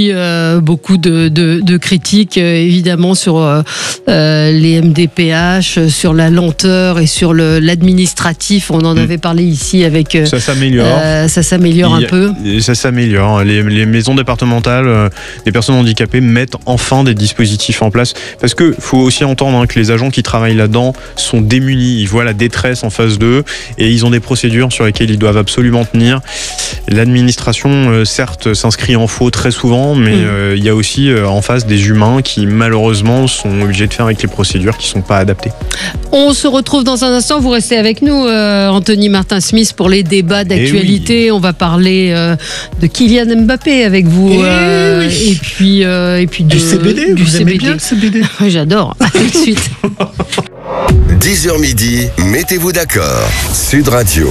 aussi beaucoup de critiques, évidemment, sur les MDPH, sur la lenteur et sur l'administratif. On en avait parlé ici avec... ça s'améliore. Ça s'améliore un peu. Ça s'améliore. Les maisons départementales des personnes handicapées mettent enfin des dispositifs en place. Parce que faut aussi entendre que les agents qui travaillent là-dedans sont démunis. Ils voient la détresse en face d'eux et ils ont des procédures sur lesquelles ils doivent absolument tenir. L'administration, certes, s'inscrit en faux très souvent, mais il y a aussi en face des humains qui, malheureusement, sont obligés de faire avec les procédures qui ne sont pas adaptées. On se retrouve dans un instant. Vous restez avec nous, Anthony Martin-Smith, pour les débats d'actualité. On va parler de Kylian Mbappé avec vous. Et puis du CBD. Vous aimez bien le CBD? J'adore. À tout de suite. 10h midi, mettez-vous d'accord. Sud Radio.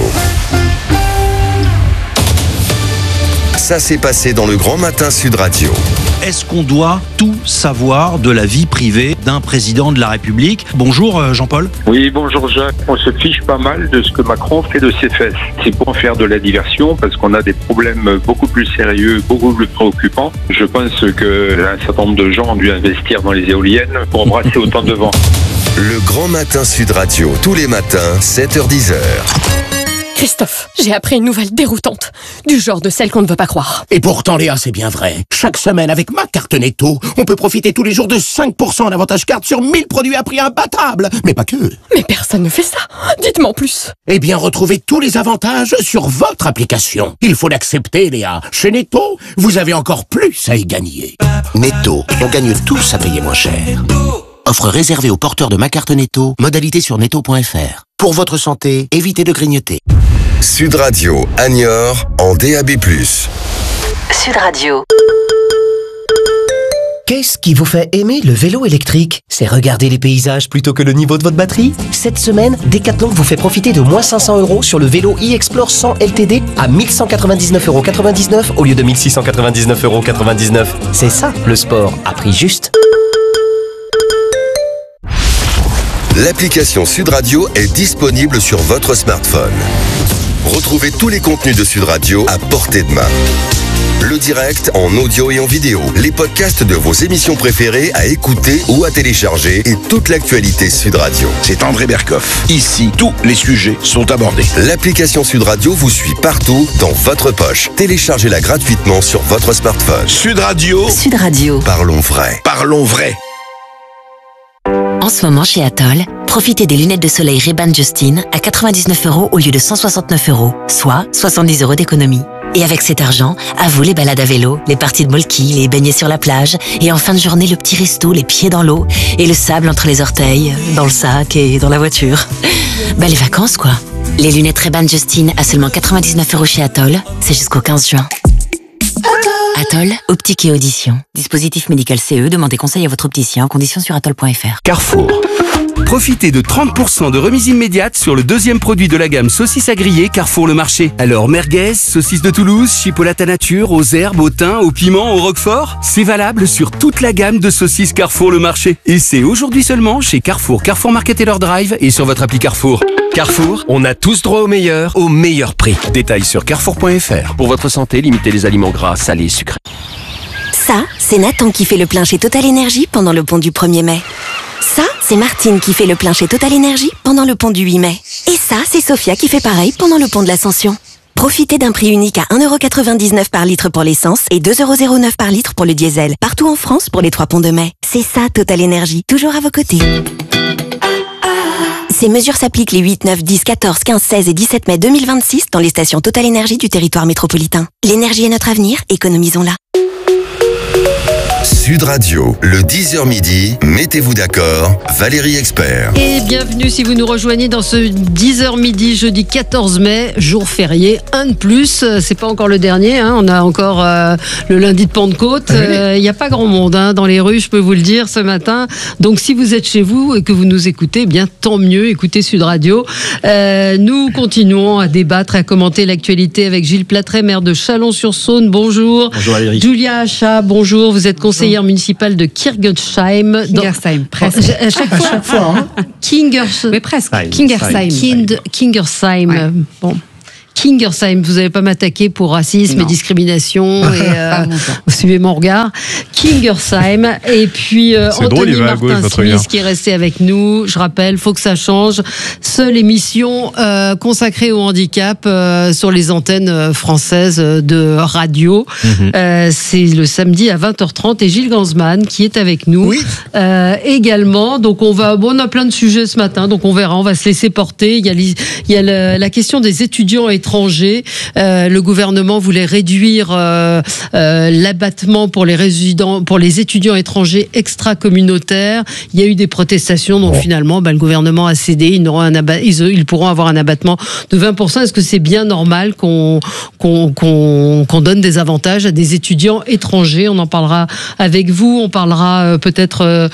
Ça s'est passé dans le Grand Matin Sud Radio. Est-ce qu'on doit tout savoir de la vie privée d'un président de la République? Bonjour Jean-Paul. Oui, bonjour Jacques. On se fiche pas mal de ce que Macron fait de ses fesses. C'est pour faire de la diversion parce qu'on a des problèmes beaucoup plus sérieux, beaucoup plus préoccupants. Je pense qu'un certain nombre de gens ont dû investir dans les éoliennes pour embrasser autant de vent. Le Grand Matin Sud Radio, tous les matins, 7h-10h. Christophe, j'ai appris une nouvelle déroutante, du genre de celle qu'on ne veut pas croire. Et pourtant Léa, c'est bien vrai. Chaque semaine avec ma carte Netto, on peut profiter tous les jours de 5% d'avantage carte sur 1000 produits à prix imbattable. Mais pas que. Mais personne ne fait ça. Dites-moi en plus. Eh bien, retrouvez tous les avantages sur votre application. Il faut l'accepter, Léa. Chez Netto, vous avez encore plus à y gagner. Netto, on gagne tous à payer moins cher. Offre réservée aux porteurs de ma carte Netto, modalité sur netto.fr. Pour votre santé, évitez de grignoter. Sud Radio, à Niort, en DAB+. Sud Radio. Qu'est-ce qui vous fait aimer le vélo électrique? C'est regarder les paysages plutôt que le niveau de votre batterie? Cette semaine, Decathlon vous fait profiter de moins 500 € sur le vélo e-Explore 100 LTD à 1199,99 € au lieu de 1699,99 €. C'est ça, le sport, à prix juste. L'application Sud Radio est disponible sur votre smartphone. Retrouvez tous les contenus de Sud Radio à portée de main. Le direct en audio et en vidéo, les podcasts de vos émissions préférées à écouter ou à télécharger et toute l'actualité Sud Radio. C'est André Berkoff. Ici, tous les sujets sont abordés. L'application Sud Radio vous suit partout, dans votre poche. Téléchargez-la gratuitement sur votre smartphone. Sud Radio. Sud Radio. Parlons vrai. Parlons vrai. En ce moment, chez Atoll, profitez des lunettes de soleil Ray-Ban Justin à 99 € au lieu de 169 €, soit 70 € d'économie. Et avec cet argent, à vous les balades à vélo, les parties de molki, les baignets sur la plage, et en fin de journée, le petit resto, les pieds dans l'eau, et le sable entre les orteils, dans le sac et dans la voiture. Bah, les vacances, quoi. Les lunettes Ray-Ban Justin à seulement 99 € chez Atoll, c'est jusqu'au 15 juin. Atoll, optique et audition. Dispositif médical CE, demandez conseil à votre opticien en conditions sur atoll.fr. Carrefour. Profitez de 30% de remise immédiate sur le deuxième produit de la gamme saucisses à griller Carrefour Le Marché. Alors merguez, saucisses de Toulouse, chipolata nature, aux herbes, au thym, au piment, au roquefort. C'est valable sur toute la gamme de saucisses Carrefour Le Marché. Et c'est aujourd'hui seulement chez Carrefour, Carrefour Market et leur drive et sur votre appli Carrefour. Carrefour, on a tous droit au meilleur prix. Détails sur carrefour.fr. Pour votre santé, limitez les aliments gras, salés, sucrés. Ça, c'est Nathan qui fait le plein chez Total Énergie pendant le pont du 1er mai. Ça, c'est Martine qui fait le plein chez Total Énergie pendant le pont du 8 mai. Et ça, c'est Sophia qui fait pareil pendant le pont de l'Ascension. Profitez d'un prix unique à 1,99 € par litre pour l'essence et 2,09 € par litre pour le diesel. Partout en France pour les 3 ponts de mai. C'est ça, Total Énergie, toujours à vos côtés. Ces mesures s'appliquent les 8, 9, 10, 14, 15, 16 et 17 mai 2026 dans les stations Total Énergie du territoire métropolitain. L'énergie est notre avenir, économisons-la. Sud Radio, le 10h midi, mettez-vous d'accord, Valérie Expert. Et bienvenue si vous nous rejoignez dans ce 10h midi, jeudi 14 mai, jour férié, un de plus. C'est pas encore le dernier, hein. On a encore le lundi de Pentecôte. Il n'y a pas grand monde dans les rues, je peux vous le dire, ce matin. Donc si vous êtes chez vous et que vous nous écoutez, eh bien tant mieux, écoutez Sud Radio. Nous continuons à débattre, à commenter l'actualité avec Gilles Platret, maire de Chalon-sur-Saône. Bonjour. Bonjour Valérie. Julia Achat, bonjour. Vous êtes conseillère municipale de Kingersheim. Presque. À chaque fois, hein. Mais presque. Kingersheim. Bon. Kingersheim, vous n'allez pas m'attaquer pour racisme et discrimination. Vous suivez mon regard. Kingersheim. Et puis Anthony Martin-Smith qui est resté avec nous. Je rappelle, faut que ça change. Seule émission consacrée au handicap sur les antennes françaises de radio. C'est le samedi à 20h30 et Gilles Gansman qui est avec nous également. Donc on a plein de sujets ce matin, donc on verra, on va se laisser porter. Il y a la question des étudiants étrangers. Le gouvernement voulait réduire l'abattement pour les étudiants étrangers extra-communautaires. Il y a eu des protestations, donc finalement le gouvernement a cédé. Ils pourront avoir un abattement de 20%. Est-ce que c'est bien normal qu'on donne des avantages à des étudiants étrangers? On en parlera avec vous. On parlera peut-être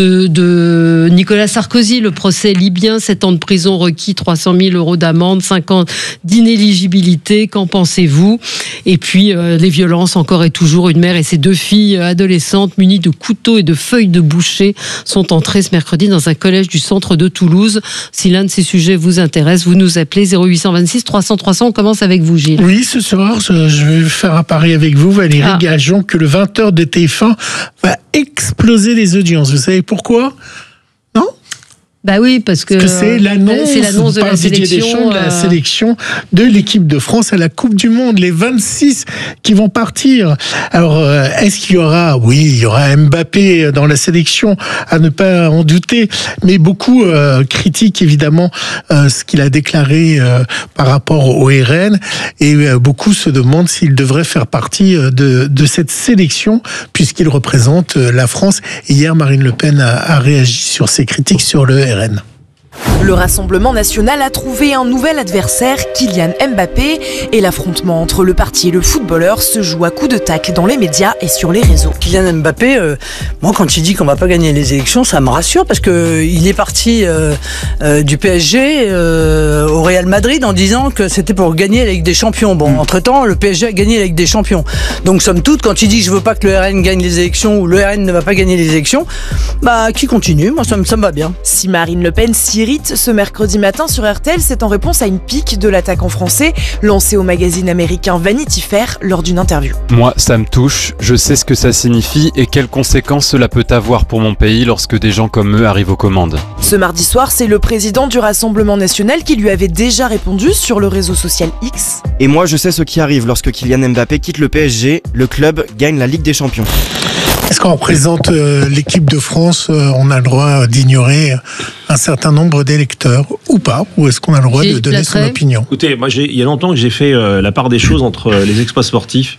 de Nicolas Sarkozy, le procès libyen, 7 ans de prison requis, 300 000 euros d'amende, 5 ans d'inéligibilité. Qu'en pensez-vous? Et puis les violences encore et toujours. Une mère et ses 2 filles adolescentes munies de couteaux et de feuilles de boucher sont entrées ce mercredi dans un collège du centre de Toulouse. Si l'un de ces sujets vous intéresse, vous nous appelez 0826 300 300. On commence avec vous, Gilles. Oui, ce soir, je vais faire un pari avec vous, Valérie. Gageons que le 20h de TF1 va exploser les audiences. Vous savez pourquoi? Non? Bah oui, parce que c'est l'annonce de la sélection, de la sélection de l'équipe de France à la Coupe du Monde, les 26 qui vont partir. Alors, est-ce qu'il y aura? Oui, il y aura Mbappé dans la sélection, à ne pas en douter, mais beaucoup critiquent évidemment ce qu'il a déclaré par rapport au RN, et beaucoup se demandent s'il devrait faire partie de cette sélection, puisqu'il représente la France. Et hier, Marine Le Pen a réagi sur ces critiques sur le RN. Le Rassemblement national a trouvé un nouvel adversaire, Kylian Mbappé, et l'affrontement entre le parti et le footballeur se joue à coups de tacle dans les médias et sur les réseaux. Kylian Mbappé, moi quand il dit qu'on va pas gagner les élections, ça me rassure parce que il est parti du PSG au Real Madrid en disant que c'était pour gagner la Ligue des Champions. Bon, entre-temps, le PSG a gagné la Ligue des Champions. Donc somme toute, quand il dit je veux pas que le RN gagne les élections ou le RN ne va pas gagner les élections, bah qui continue, moi ça me va bien. Si Marine Le Pen s'irrite ce mercredi matin sur RTL, c'est en réponse à une pique de l'attaquant français lancée au magazine américain Vanity Fair lors d'une interview. Moi, ça me touche, je sais ce que ça signifie et quelles conséquences cela peut avoir pour mon pays lorsque des gens comme eux arrivent aux commandes. Ce mardi soir, c'est le président du Rassemblement national qui lui avait déjà répondu sur le réseau social X. Et moi, je sais ce qui arrive lorsque Kylian Mbappé quitte le PSG, le club gagne la Ligue des Champions. Est-ce qu'on représente l'équipe de France, on a le droit d'ignorer un certain nombre d'électeurs ou pas? Ou est-ce qu'on a le droit de donner son opinion? Écoutez, moi il y a longtemps que j'ai fait la part des choses entre les exploits sportifs,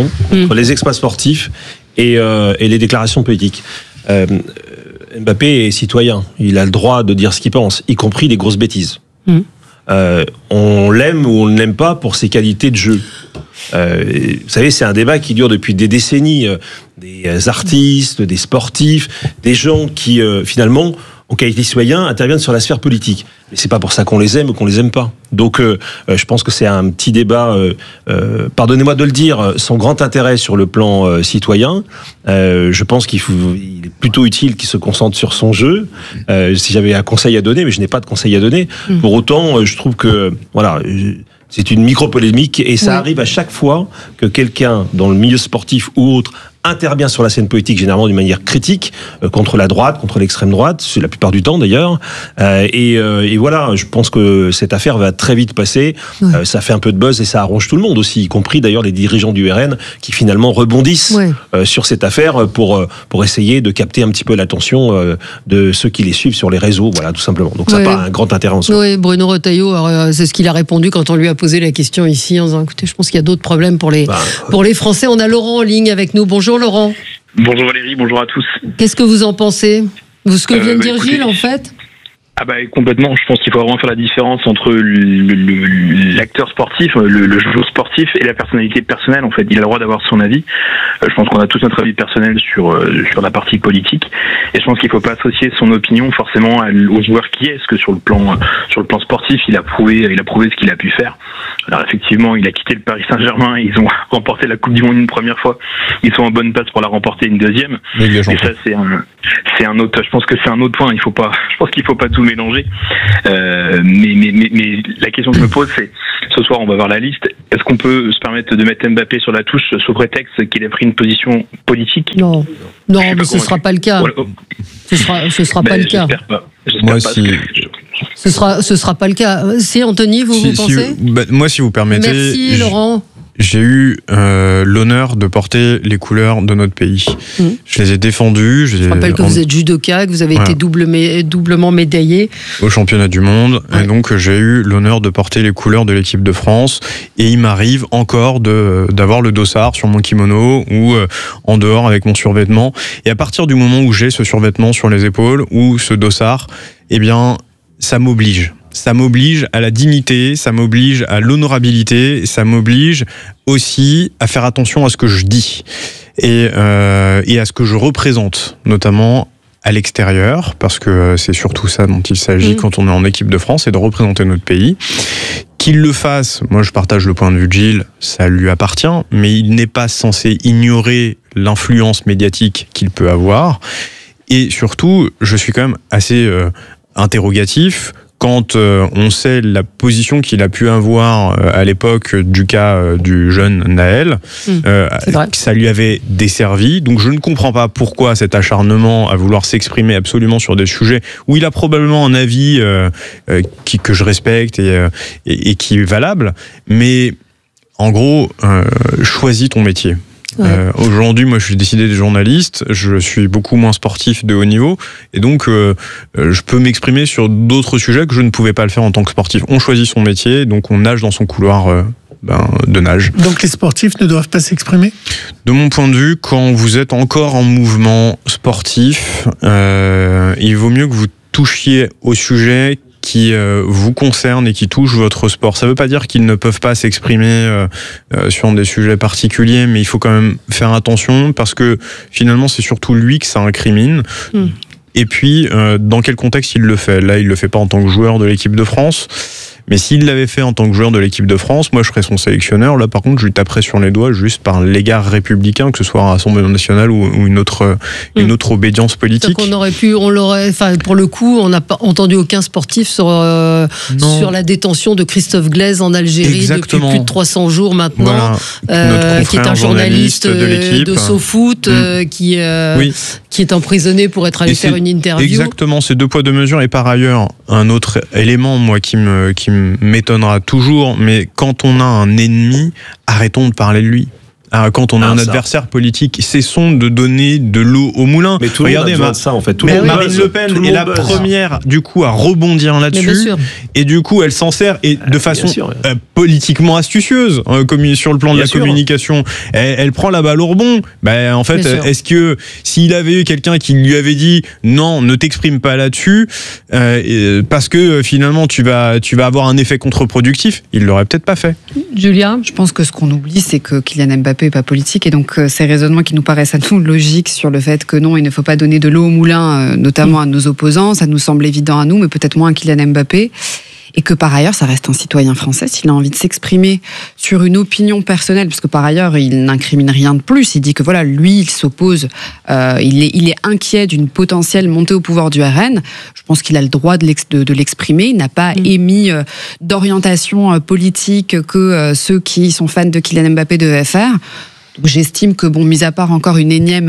et les déclarations politiques. Mbappé est citoyen, il a le droit de dire ce qu'il pense, y compris des grosses bêtises. On l'aime ou on ne l'aime pas pour ses qualités de jeu. Vous savez, c'est un débat qui dure depuis des décennies. Des artistes, des sportifs, des gens qui finalement, en qualité de citoyen, interviennent sur la sphère politique. Mais c'est pas pour ça qu'on les aime ou qu'on les aime pas. Donc, je pense que c'est un petit débat, pardonnez-moi de le dire, sans grand intérêt sur le plan citoyen. Je pense il est plutôt utile qu'il se concentre sur son jeu. Si j'avais un conseil à donner, mais je n'ai pas de conseil à donner. Pour autant, je trouve que, voilà, c'est une micro-polémique et ça arrive à chaque fois que quelqu'un dans le milieu sportif ou autre intervient sur la scène politique, généralement d'une manière critique, contre la droite, contre l'extrême droite, c'est la plupart du temps d'ailleurs. Et voilà, je pense que cette affaire va très vite passer. Ça fait un peu de buzz et ça arrange tout le monde aussi, y compris d'ailleurs les dirigeants du RN qui finalement rebondissent sur cette affaire pour essayer de capter un petit peu l'attention de ceux qui les suivent sur les réseaux, voilà, tout simplement. Donc ça n'a pas un grand intérêt en soi. Oui, Bruno Retailleau, c'est ce qu'il a répondu quand on lui a posé la question ici, en disant, écoutez, je pense qu'il y a d'autres problèmes pour les Français. On a Laurent en ligne avec nous. Bonjour Laurent. Bonjour Valérie, bonjour à tous. Qu'est-ce que vous en pensez? Ce que vient de dire Gilles, en fait? Ah bah complètement, je pense qu'il faut vraiment faire la différence entre l'acteur sportif, le joueur sportif et la personnalité personnelle en fait. Il a le droit d'avoir son avis. Je pense qu'on a tous notre avis personnel sur la partie politique et je pense qu'il faut pas associer son opinion forcément au joueur qui est, parce que sur le plan sportif, il a prouvé ce qu'il a pu faire. Alors effectivement, il a quitté le Paris Saint-Germain, ils ont remporté la Coupe du Monde une première fois. Ils sont en bonne passe pour la remporter une deuxième. Et ça c'est un autre, je pense que c'est un autre point, je pense qu'il faut pas tout mélanger. Mais la question que je me pose, c'est ce soir, on va voir la liste. Est-ce qu'on peut se permettre de mettre Mbappé sur la touche sous prétexte qu'il ait pris une position politique ? Non, mais ce ne sera pas le cas. Ce sera pas le cas. Moi, Ce sera pas le cas. Si, Anthony, vous pensez ? Moi, si vous permettez. Merci, Laurent. J'ai eu l'honneur de porter les couleurs de notre pays. Je les ai défendues. Je rappelle que vous êtes judoka, que vous avez été doublement médaillé au championnat du monde. Ouais. Et donc, j'ai eu l'honneur de porter les couleurs de l'équipe de France. Et il m'arrive encore d'avoir le dossard sur mon kimono ou en dehors avec mon survêtement. Et à partir du moment où j'ai ce survêtement sur les épaules ou ce dossard, eh bien, ça m'oblige. Ça m'oblige à la dignité, ça m'oblige à l'honorabilité, ça m'oblige aussi à faire attention à ce que je dis et à ce que je représente, notamment à l'extérieur, parce que c'est surtout ça dont il s'agit quand on est en équipe de France, c'est de représenter notre pays. Qu'il le fasse, moi je partage le point de vue de Gilles, ça lui appartient, mais il n'est pas censé ignorer l'influence médiatique qu'il peut avoir. Et surtout, je suis quand même assez interrogatif quand on sait la position qu'il a pu avoir à l'époque du cas du jeune Naël, ça lui avait desservi. Donc je ne comprends pas pourquoi cet acharnement à vouloir s'exprimer absolument sur des sujets où il a probablement un avis que je respecte et qui est valable. Mais en gros, choisis ton métier. Aujourd'hui, moi, je suis décidé des journalistes. Je suis beaucoup moins sportif de haut niveau, et donc je peux m'exprimer sur d'autres sujets que je ne pouvais pas le faire en tant que sportif. On choisit son métier, donc on nage dans son couloir de nage. Donc les sportifs ne doivent pas s'exprimer ? De mon point de vue, quand vous êtes encore en mouvement sportif, il vaut mieux que vous touchiez au sujet qui vous concerne et qui touche votre sport. Ça ne veut pas dire qu'ils ne peuvent pas s'exprimer sur des sujets particuliers, mais il faut quand même faire attention parce que finalement c'est surtout lui que ça incrimine. Et puis dans quel contexte il le fait ? Là, il le fait pas en tant que joueur de l'équipe de France. Mais s'il l'avait fait en tant que joueur de l'équipe de France, moi je serais son sélectionneur. Là par contre, je lui taperais sur les doigts juste par l'égard républicain, que ce soit à l'Assemblée nationale ou une autre obédience politique. Donc pour le coup, on n'a pas entendu aucun sportif sur la détention de Christophe Glaise en Algérie depuis plus de 300 jours maintenant, qui est un journaliste de SoFoot, qui est emprisonné pour être allé faire une interview. Exactement, c'est deux poids deux mesures. Et par ailleurs, un autre élément, moi, qui m'étonnera toujours, mais quand on a un ennemi, arrêtons de parler de lui. Quand on a un adversaire politique, cessons de donner de l'eau au moulin. Mais tout le monde a besoin de ça, en fait. Marine Le Pen est la première, du coup, à rebondir là-dessus. Et du coup, elle s'en sert de façon politiquement astucieuse, sur le plan de la communication. Elle prend la balle au rebond. En fait, est-ce que s'il avait eu quelqu'un qui lui avait dit non, ne t'exprime pas là-dessus, parce que finalement tu vas avoir un effet contre-productif, il l'aurait peut-être pas fait. Julia, je pense que ce qu'on oublie, c'est que Kylian Mbappé n'est pas politique, et donc ces raisonnements qui nous paraissent à nous logiques sur le fait que non, il ne faut pas donner de l'eau au moulin, notamment à nos opposants, ça nous semble évident à nous, mais peut-être moins à Kylian Mbappé. Et que par ailleurs, ça reste un citoyen français. S'il a envie de s'exprimer sur une opinion personnelle, parce que par ailleurs, il n'incrimine rien de plus. Il dit que voilà, lui, il s'oppose, il est inquiet d'une potentielle montée au pouvoir du RN. Je pense qu'il a le droit de l'exprimer. Il n'a pas émis d'orientation politique que ceux qui sont fans de Kylian Mbappé devaient faire. Donc j'estime que, mis à part encore une énième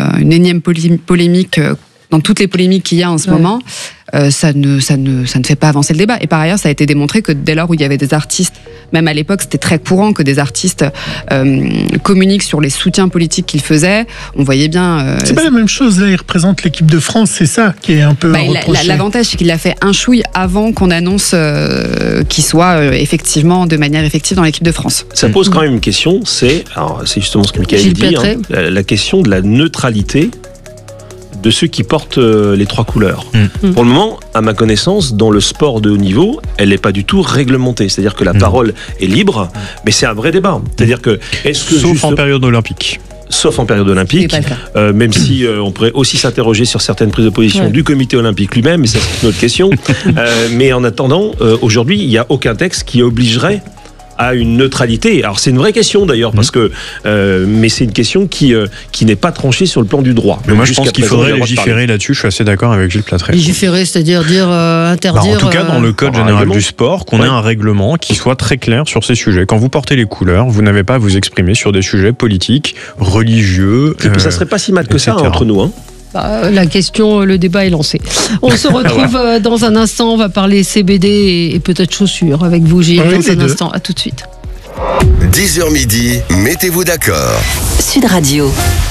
polémique, dans toutes les polémiques qu'il y a en ce moment, ça ne fait pas avancer le débat. Et par ailleurs, ça a été démontré que dès lors où il y avait des artistes, même à l'époque, c'était très courant que des artistes communiquent sur les soutiens politiques qu'ils faisaient. On voyait bien... c'est pas la même chose, là, il représente l'équipe de France, c'est ça qui est un peu reproché. L'avantage, c'est qu'il l'a fait un chouille avant qu'on annonce qu'il soit de manière effective dans l'équipe de France. Ça pose quand même une question, c'est justement ce que Michael dit, la question de la neutralité de ceux qui portent les trois couleurs. Pour le moment, à ma connaissance, dans le sport de haut niveau, elle n'est pas du tout réglementée. C'est-à-dire que la parole est libre, mais c'est un vrai débat. C'est-à-dire que sauf en période olympique. Sauf en période olympique, même si on pourrait aussi s'interroger sur certaines prises de position du comité olympique lui-même, mais ça c'est une autre question. Mais en attendant, aujourd'hui, il n'y a aucun texte qui obligerait à une neutralité. Alors c'est une vraie question d'ailleurs, parce que mais c'est une question qui n'est pas tranchée sur le plan du droit. Mais moi je pense qu'il faudrait légiférer là-dessus, je suis assez d'accord avec Gilles Platré. Légiférer, c'est-à-dire interdire... En tout cas, dans le Code général du sport, qu'on ait un règlement qui soit très clair sur ces sujets. Quand vous portez les couleurs, vous n'avez pas à vous exprimer sur des sujets politiques, religieux, et puis ça serait pas si mal que ça entre nous, hein. La question, le débat est lancé. On se retrouve dans un instant. On va parler CBD et peut-être chaussures avec vous, Gilles, dans un instant. À tout de suite. 10h midi, mettez-vous d'accord. Sud Radio.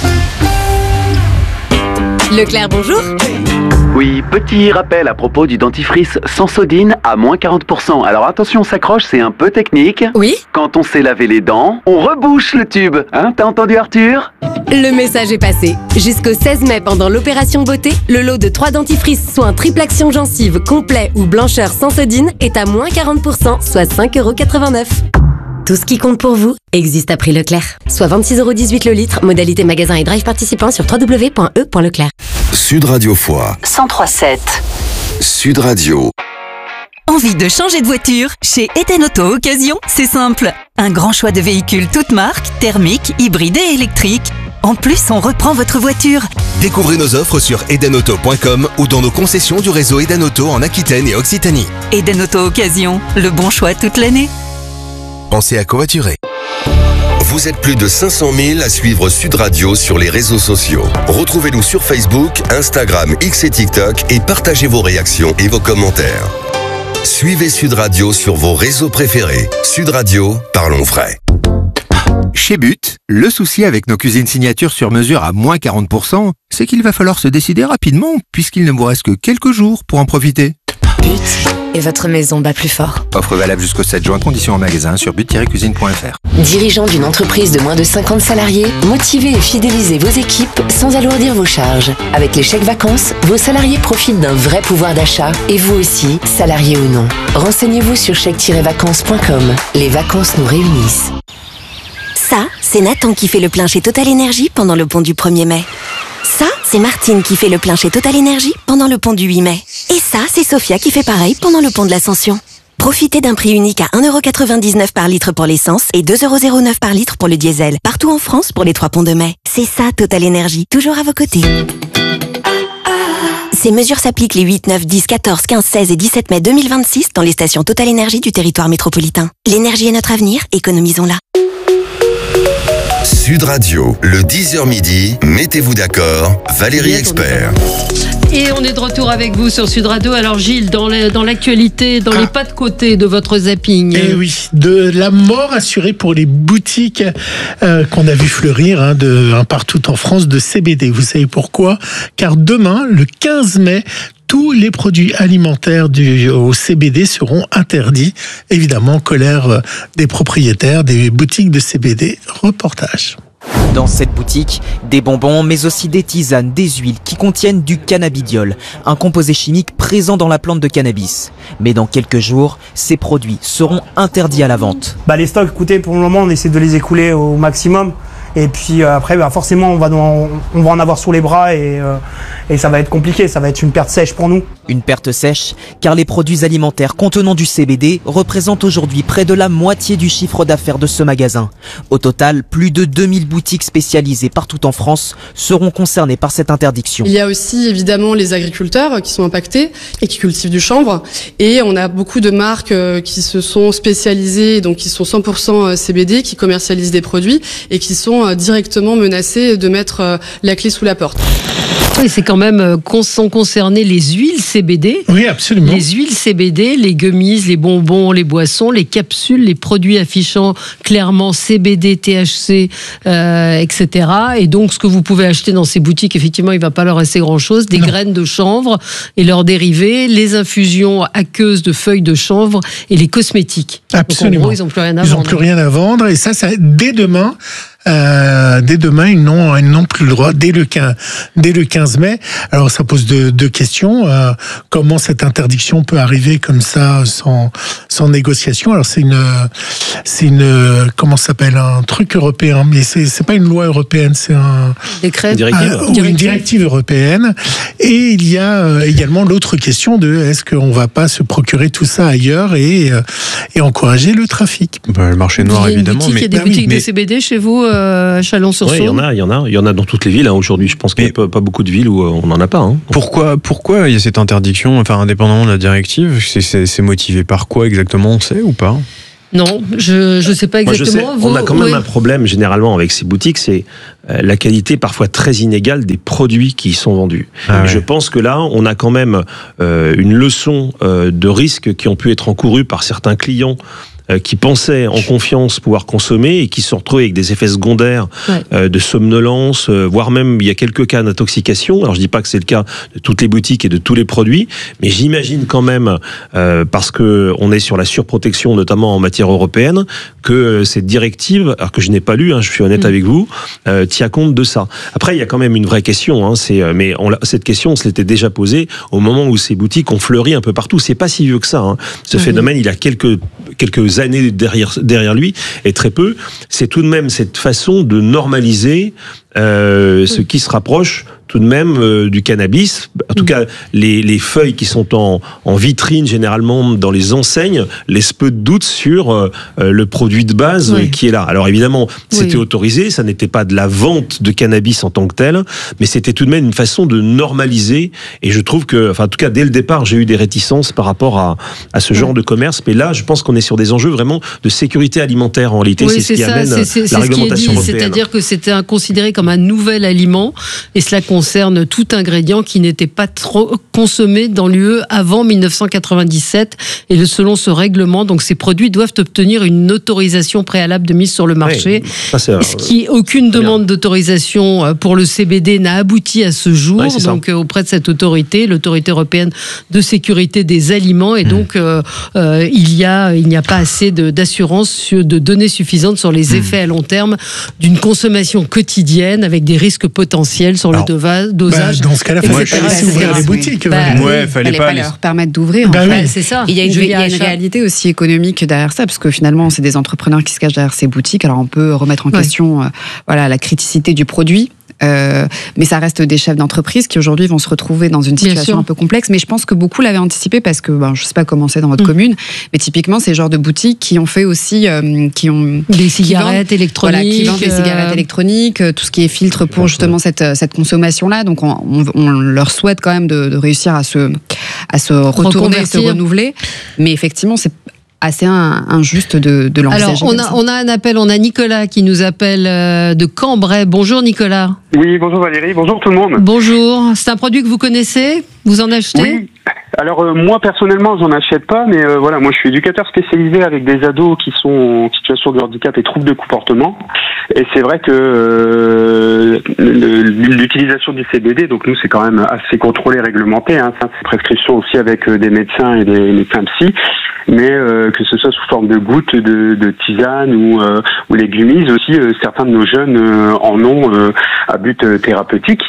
Leclerc, bonjour. Oui, petit rappel à propos du dentifrice Sensodyne à moins 40%. Alors attention, on s'accroche, c'est un peu technique. Oui. Quand on s'est lavé les dents, on rebouche le tube. Hein, t'as entendu Arthur ? Le message est passé. Jusqu'au 16 mai, pendant l'opération beauté, le lot de 3 dentifrices soins triple action gencive complet ou blancheur Sensodyne est à moins 40%, soit 5,89 €. Tout ce qui compte pour vous existe à prix Leclerc. Soit 26,18 € le litre, modalité magasin et drive participant sur www.e.leclerc. Sud Radio Foix. 103.7. Sud Radio. Envie de changer de voiture? Chez Eden Auto Occasion, c'est simple. Un grand choix de véhicules toutes marques, thermiques, hybrides et électriques. En plus, on reprend votre voiture. Découvrez nos offres sur edenauto.com ou dans nos concessions du réseau Eden Auto en Aquitaine et Occitanie. Eden Auto Occasion, le bon choix toute l'année. Pensez à covoiturer. Vous êtes plus de 500 000 à suivre Sud Radio sur les réseaux sociaux. Retrouvez-nous sur Facebook, Instagram, X et TikTok et partagez vos réactions et vos commentaires. Suivez Sud Radio sur vos réseaux préférés. Sud Radio, parlons vrai. Chez But, le souci avec nos cuisines signatures sur mesure à moins 40%, c'est qu'il va falloir se décider rapidement puisqu'il ne vous reste que quelques jours pour en profiter. But et votre maison bat plus fort. Offre valable jusqu'au 7 juin, conditions en magasin sur but-cuisine.fr. Dirigeant d'une entreprise de moins de 50 salariés, motivez et fidélisez vos équipes sans alourdir vos charges. Avec les chèques vacances, vos salariés profitent d'un vrai pouvoir d'achat et vous aussi, salariés ou non. Renseignez-vous sur chèque-vacances.com. Les vacances nous réunissent. Ça, c'est Nathan qui fait le plein chez Total Énergie pendant le pont du 1er mai. Ça, c'est Martine qui fait le plein chez Total Énergie pendant le pont du 8 mai. Et ça, c'est Sophia qui fait pareil pendant le pont de l'Ascension. Profitez d'un prix unique à 1,99 € par litre pour l'essence et 2,09 € par litre pour le diesel. Partout en France pour les 3 ponts de mai. C'est ça, Total Énergie. Toujours à vos côtés. Ces mesures s'appliquent les 8, 9, 10, 14, 15, 16 et 17 mai 2026 dans les stations Total Énergie du territoire métropolitain. L'énergie est notre avenir, économisons-la. Sud Radio, le 10h midi, mettez-vous d'accord, Valérie Expert. Et on est de retour avec vous sur Sud Radio. Alors Gilles, dans l'actualité, dans les pas de côté de votre zapping. Eh oui, de la mort assurée pour les boutiques qu'on a vu fleurir un partout en France de CBD. Vous savez pourquoi ? Car demain, le 15 mai, tous les produits alimentaires au CBD seront interdits. Évidemment, colère des propriétaires des boutiques de CBD. Reportage. Dans cette boutique, des bonbons, mais aussi des tisanes, des huiles qui contiennent du cannabidiol, un composé chimique présent dans la plante de cannabis. Mais dans quelques jours, ces produits seront interdits à la vente. Les stocks, écoutez, pour le moment, on essaie de les écouler au maximum. Et puis après, forcément, on va en avoir sous les bras et ça va être compliqué, ça va être une perte sèche pour nous. Une perte sèche, car les produits alimentaires contenant du CBD représentent aujourd'hui près de la moitié du chiffre d'affaires de ce magasin. Au total, plus de 2000 boutiques spécialisées partout en France seront concernées par cette interdiction. Il y a aussi évidemment les agriculteurs qui sont impactés et qui cultivent du chanvre. Et on a beaucoup de marques qui se sont spécialisées, donc qui sont 100% CBD, qui commercialisent des produits et qui sont directement menacés de mettre la clé sous la porte. Oui, c'est quand même sont concernées les huiles CBD. Oui, absolument. Les huiles CBD, les gummies, les bonbons, les boissons, les capsules, les produits affichant clairement CBD, THC, etc. Et donc, ce que vous pouvez acheter dans ces boutiques, effectivement, il ne va pas leur rester grand-chose. Des graines de chanvre et leurs dérivés, les infusions aqueuses de feuilles de chanvre et les cosmétiques. Absolument. Donc, en gros, ils n'ont plus rien à vendre. Ils n'ont plus rien à vendre. Et ça, dès demain, dès demain, ils n'ont plus le droit dès le 15 mai. Alors ça pose deux questions. Comment cette interdiction peut arriver comme ça sans négociation? Alors c'est une comment ça s'appelle, un truc européen, mais c'est pas une loi européenne, c'est un décret, une directive européenne. Et il y a également l'autre question de est-ce qu'on va pas se procurer tout ça ailleurs et encourager le trafic. Le marché noir, évidemment. Il y a des boutiques de CBD chez vous, Chalon-sur-Saône? Oui, il y en a dans toutes les villes aujourd'hui. Je pense qu'il n'y a pas beaucoup de villes où on n'en a pas. Pourquoi il y a cette interdiction, enfin indépendamment de la directive? C'est motivé par quoi exactement, on sait ou pas? Non, je sais pas exactement. On a quand même un problème généralement avec ces boutiques, c'est la qualité parfois très inégale des produits qui y sont vendus. Je pense que là, on a quand même une leçon de risques qui ont pu être encourus par certains clients qui pensaient en confiance pouvoir consommer et qui se sont retrouvés avec des effets secondaires de somnolence, voire même il y a quelques cas d'intoxication. Alors je dis pas que c'est le cas de toutes les boutiques et de tous les produits, mais j'imagine quand même, parce que on est sur la surprotection notamment en matière européenne, que cette directive, alors que je n'ai pas lu, je suis honnête avec vous, tient compte de ça. Après il y a quand même une vraie question, cette question on se l'était déjà posée au moment où ces boutiques ont fleuri un peu partout. C'est pas si vieux que ça. Ce phénomène, il a quelques années derrière lui, et très peu. C'est tout de même cette façon de normaliser ce qui se rapproche tout de même du cannabis. En tout cas, les feuilles qui sont en vitrine, généralement dans les enseignes, laissent peu de doute sur le produit de base qui est là. Alors évidemment, c'était autorisé, ça n'était pas de la vente de cannabis en tant que tel, mais c'était tout de même une façon de normaliser, et je trouve que, enfin en tout cas dès le départ, j'ai eu des réticences par rapport à ce genre de commerce, mais là, je pense qu'on est sur des enjeux vraiment de sécurité alimentaire en réalité. Oui, c'est ce qui amène la réglementation européenne. C'est-à-dire que c'était considéré comme un nouvel aliment, et cela concerne tout ingrédient qui n'était pas trop consommé dans l'UE avant 1997. Et selon ce règlement, donc ces produits doivent obtenir une autorisation préalable de mise sur le marché. Aucune demande d'autorisation pour le CBD n'a abouti à ce jour, donc auprès de cette autorité, l'autorité européenne de sécurité des aliments, et donc il n'y a pas assez d'assurance, de données suffisantes sur les effets à long terme d'une consommation quotidienne avec des risques potentiels sur le dosage. Dans ce cas-là, il fallait ouvrir les boutiques. Fallait pas leur permettre d'ouvrir. C'est ça. Il y a une réalité aussi économique derrière ça, parce que finalement, c'est des entrepreneurs qui se cachent derrière ces boutiques. Alors on peut remettre en question la criticité du produit. Mais ça reste des chefs d'entreprise qui aujourd'hui vont se retrouver dans une situation un peu complexe. Mais je pense que beaucoup l'avaient anticipé, parce que je sais pas comment c'est dans votre commune, mais typiquement c'est le genre de boutiques qui ont fait aussi des cigarettes électroniques, qui vendent des cigarettes électroniques, tout ce qui est filtre pour justement cette consommation là. Donc on leur souhaite quand même de réussir à se retourner, à se renouveler. Mais effectivement c'est assez injuste de l'envisager. Alors, on a un appel, on a Nicolas qui nous appelle de Cambrai. Bonjour Nicolas. Oui, bonjour Valérie, bonjour tout le monde. Bonjour, c'est un produit que vous connaissez? Vous en achetez? Oui. Alors moi personnellement j'en achète pas, mais voilà, moi je suis éducateur spécialisé avec des ados qui sont en situation de handicap et troubles de comportement, et c'est vrai que l'utilisation du CBD, donc nous c'est quand même assez contrôlé, réglementé, c'est prescription aussi avec des médecins et des médecins psy, mais que ce soit sous forme de gouttes, de tisane ou les gummies aussi, certains de nos jeunes en ont à but thérapeutique,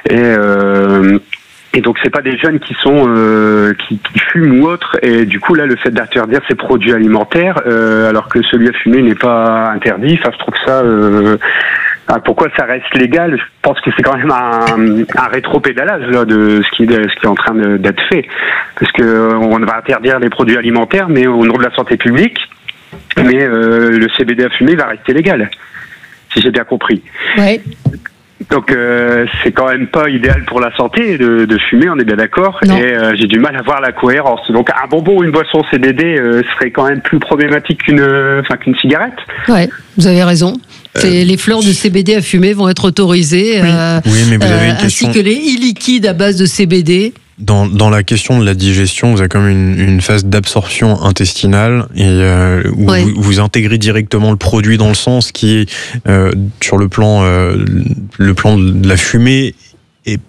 et donc c'est pas des jeunes qui sont qui fument ou autres, et du coup là le fait d'interdire ces produits alimentaires alors que celui à fumer n'est pas interdit, je trouve ça pourquoi ça reste légal? Je pense que c'est quand même un rétropédalage là de ce qui est en train d'être fait, parce que on va interdire les produits alimentaires mais au nom de la santé publique, mais le CBD à fumer va rester légal, si j'ai bien compris. Ouais. Donc c'est quand même pas idéal pour la santé de fumer, on est bien d'accord, et j'ai du mal à voir la cohérence. Donc un bonbon ou une boisson CBD serait quand même plus problématique qu'une cigarette. Ouais, vous avez raison. Les fleurs de CBD à fumer vont être autorisées, oui, mais vous avez une question, ainsi que les e-liquides à base de CBD. Dans la question de la digestion, vous avez comme une phase d'absorption intestinale, et où vous intégrez directement le produit dans le sang, ce qui est sur le plan de la fumée est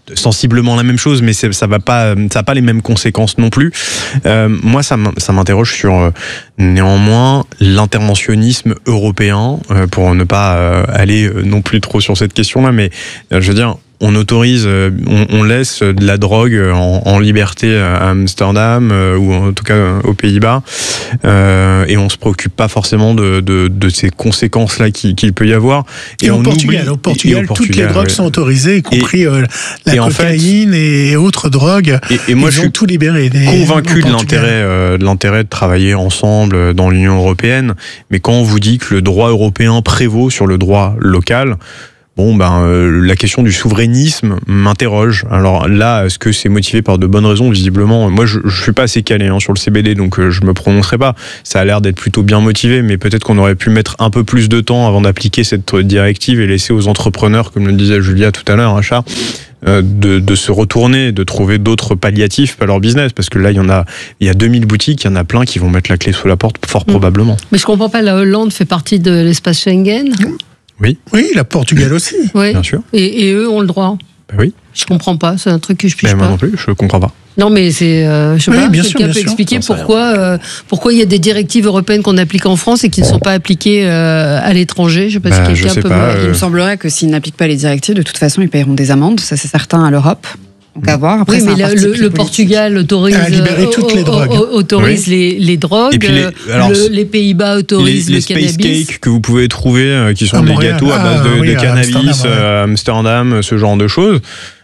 sensiblement la même chose, mais ça n'a pas les mêmes conséquences non plus. Moi, ça m'interroge sur néanmoins l'interventionnisme européen, pour ne pas aller non plus trop sur cette question-là, mais je veux dire, on autorise, on laisse de la drogue en liberté à Amsterdam ou en tout cas aux Pays-Bas, et on se préoccupe pas forcément de ces conséquences-là qu'il peut y avoir. Et au Portugal, toutes les drogues sont autorisées, y compris la cocaïne et autres drogues. Et moi, je suis tout libéré. Convaincu de l'intérêt de travailler ensemble dans l'Union européenne, mais quand on vous dit que le droit européen prévaut sur le droit local, la question du souverainisme m'interroge. Alors là, est-ce que c'est motivé par de bonnes raisons? Visiblement, moi je suis pas assez calé sur le CBD, donc je me prononcerai pas. Ça a l'air d'être plutôt bien motivé, mais peut-être qu'on aurait pu mettre un peu plus de temps avant d'appliquer cette directive et laisser aux entrepreneurs, comme le disait Julia tout à l'heure, de se retourner, de trouver d'autres palliatifs à leur business, parce que là il y a 2000 boutiques, il y en a plein qui vont mettre la clé sous la porte fort probablement. Mais je comprends pas, la Hollande fait partie de l'espace Schengen. Oui, la Portugal aussi. Oui. Bien sûr. Et eux ont le droit. Oui. Je comprends pas, c'est un truc que je pige pas. Moi non plus, je comprends pas. Non, mais c'est, je sais pas, quelqu'un peut expliquer pourquoi il y a des directives européennes qu'on applique en France et qui ne sont pas appliquées à l'étranger. Je sais pas si quelqu'un peut Il me semblerait que s'ils n'appliquent pas les directives, de toute façon, ils paieront des amendes, ça c'est certain, à l'Europe. Donc à voir. Après, oui, mais le Portugal autorise, toutes les drogues. Autorise les drogues. Et puis les Pays-Bas autorisent le cannabis. Les space cakes que vous pouvez trouver, qui sont des gâteaux à base de cannabis, Amsterdam, ce genre de choses.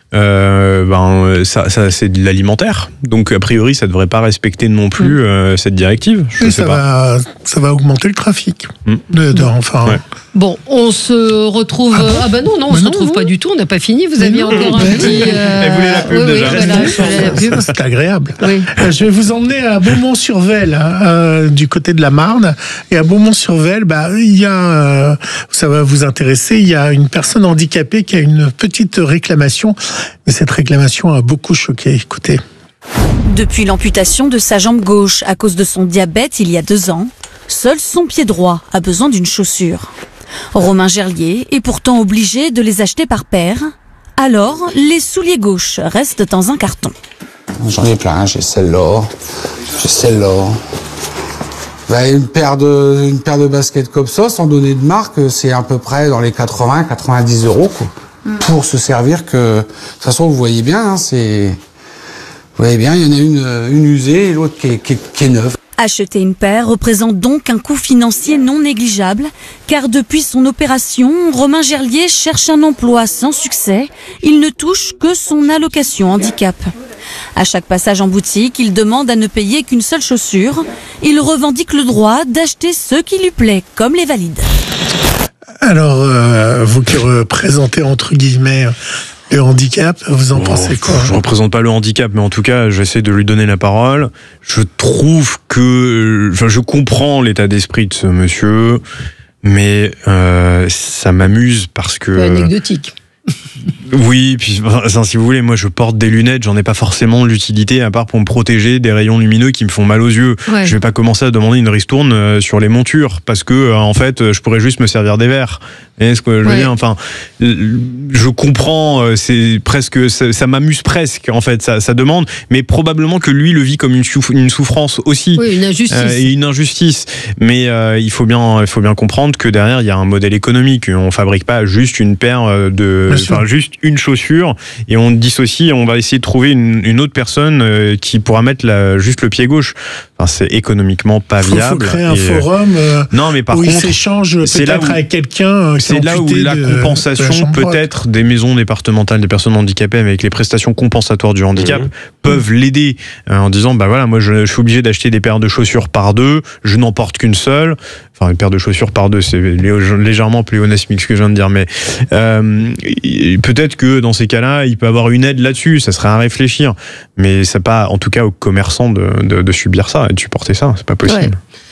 Ça c'est de l'alimentaire, donc a priori ça devrait pas respecter non plus cette directive. Ça va augmenter le trafic. Bon, on se retrouve. On se retrouve pas du tout. On n'a pas fini. Vous aviez encore un petit. Elle voulait la pub déjà. C'est agréable. Oui. Je vais vous emmener à Beaumont-sur-Vesle, du côté de la Marne. Et à Beaumont-sur-Vesle, il y a, ça va vous intéresser, il y a une personne handicapée qui a une petite réclamation. Mais cette réclamation a beaucoup choqué. Écoutez. Depuis l'amputation de sa jambe gauche à cause de son diabète il y a 2 ans, seul son pied droit a besoin d'une chaussure. Romain Gerlier est pourtant obligé de les acheter par paire. Alors, les souliers gauches restent dans un carton. J'en ai plein, j'ai celle-là, une paire de baskets comme ça, sans donner de marque, c'est à peu près dans les 80-90 €, quoi. Pour se servir que... De toute façon, vous voyez bien, il y en a une usée et l'autre qui est neuve. Acheter une paire représente donc un coût financier non négligeable, car depuis son opération, Romain Gerlier cherche un emploi sans succès. Il ne touche que son allocation handicap. À chaque passage en boutique, il demande à ne payer qu'une seule chaussure. Il revendique le droit d'acheter ce qui lui plaît, comme les valides. Alors, vous qui représentez entre guillemets le handicap, vous en pensez quoi? Je représente pas le handicap, mais en tout cas, j'essaie de lui donner la parole. Je trouve que, je comprends l'état d'esprit de ce monsieur, mais ça m'amuse parce que. C'est anecdotique. Oui, puis si vous voulez, moi je porte des lunettes, j'en ai pas forcément l'utilité à part pour me protéger des rayons lumineux qui me font mal aux yeux. Ouais. Je vais pas commencer à demander une ristourne sur les montures parce que en fait, je pourrais juste me servir des verres. Et ce que je veux dire, enfin, je comprends, c'est presque, ça m'amuse presque en fait, ça demande, mais probablement que lui le vit comme une souffrance aussi, une injustice. Et une injustice. Mais il faut bien comprendre que derrière il y a un modèle économique. On fabrique pas juste une paire juste une chaussure et on dissocie. On va essayer de trouver une autre personne qui pourra mettre juste le pied gauche. Enfin, c'est économiquement pas viable. Il faut créer un forum où il s'échange peut-être avec quelqu'un. C'est là où la compensation peut-être des maisons départementales des personnes handicapées avec les prestations compensatoires du handicap peuvent l'aider en disant moi je suis obligé d'acheter des paires de chaussures par 2, je n'en porte qu'une seule. Enfin, une paire de chaussures par 2, c'est légèrement pléonasmique ce que je viens de dire, mais peut-être que dans ces cas-là, il peut avoir une aide là-dessus, ça serait à réfléchir, mais c'est pas, en tout cas, aux commerçants de subir ça et de supporter ça, c'est pas possible.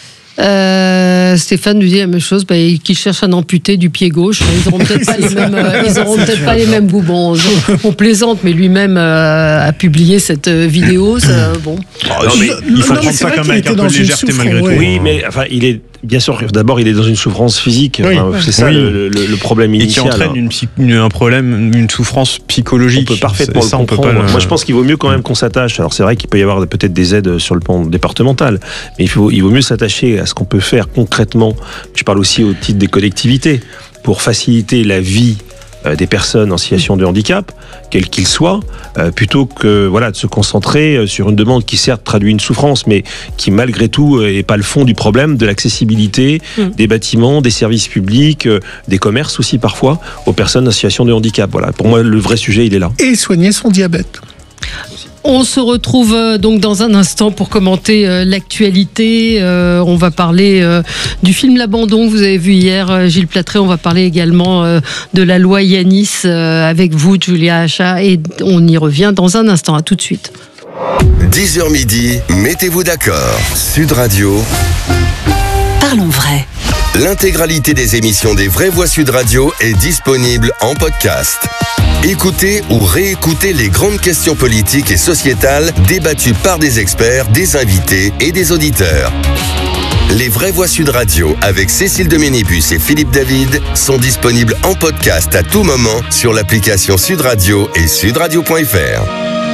Ouais. Stéphane nous dit la même chose, qu'il cherche un amputé du pied gauche. Ils n'auront peut-être pas les mêmes goûts. Bon, on plaisante, mais lui-même a publié cette vidéo. Ça, bon. Il faut prendre ça comme avec un peu de légèreté malgré tout. Oui, mais enfin, il est Bien sûr, d'abord il est dans une souffrance physique, c'est ça le problème initial. Et qui entraîne un problème, une souffrance psychologique. On peut parfaitement le comprendre. Moi je pense qu'il vaut mieux quand même qu'on s'attache. Alors c'est vrai qu'il peut y avoir peut-être des aides sur le plan départemental, mais il vaut mieux s'attacher à ce qu'on peut faire concrètement. Je parle aussi au titre des collectivités, pour faciliter la vie des personnes en situation de handicap, quel qu'il soit, plutôt que de se concentrer sur une demande qui certes traduit une souffrance, mais qui malgré tout n'est pas le fond du problème de l'accessibilité des bâtiments, des services publics, des commerces aussi parfois, aux personnes en situation de handicap. Voilà, pour moi le vrai sujet il est là. Et soigner son diabète. On se retrouve donc dans un instant pour commenter l'actualité. On va parler du film L'Abandon que vous avez vu hier, Gilles Platré. On va parler également de la loi Yanis avec vous, Julia Hacha. Et on y revient dans un instant. À tout de suite. 10h midi, mettez-vous d'accord. Sud Radio. Parlons vrai. L'intégralité des émissions des Vraies Voix Sud Radio est disponible en podcast. Écoutez ou réécoutez les grandes questions politiques et sociétales débattues par des experts, des invités et des auditeurs. Les Vraies Voix Sud Radio avec Cécile Doménibus et Philippe David sont disponibles en podcast à tout moment sur l'application Sud Radio et sudradio.fr.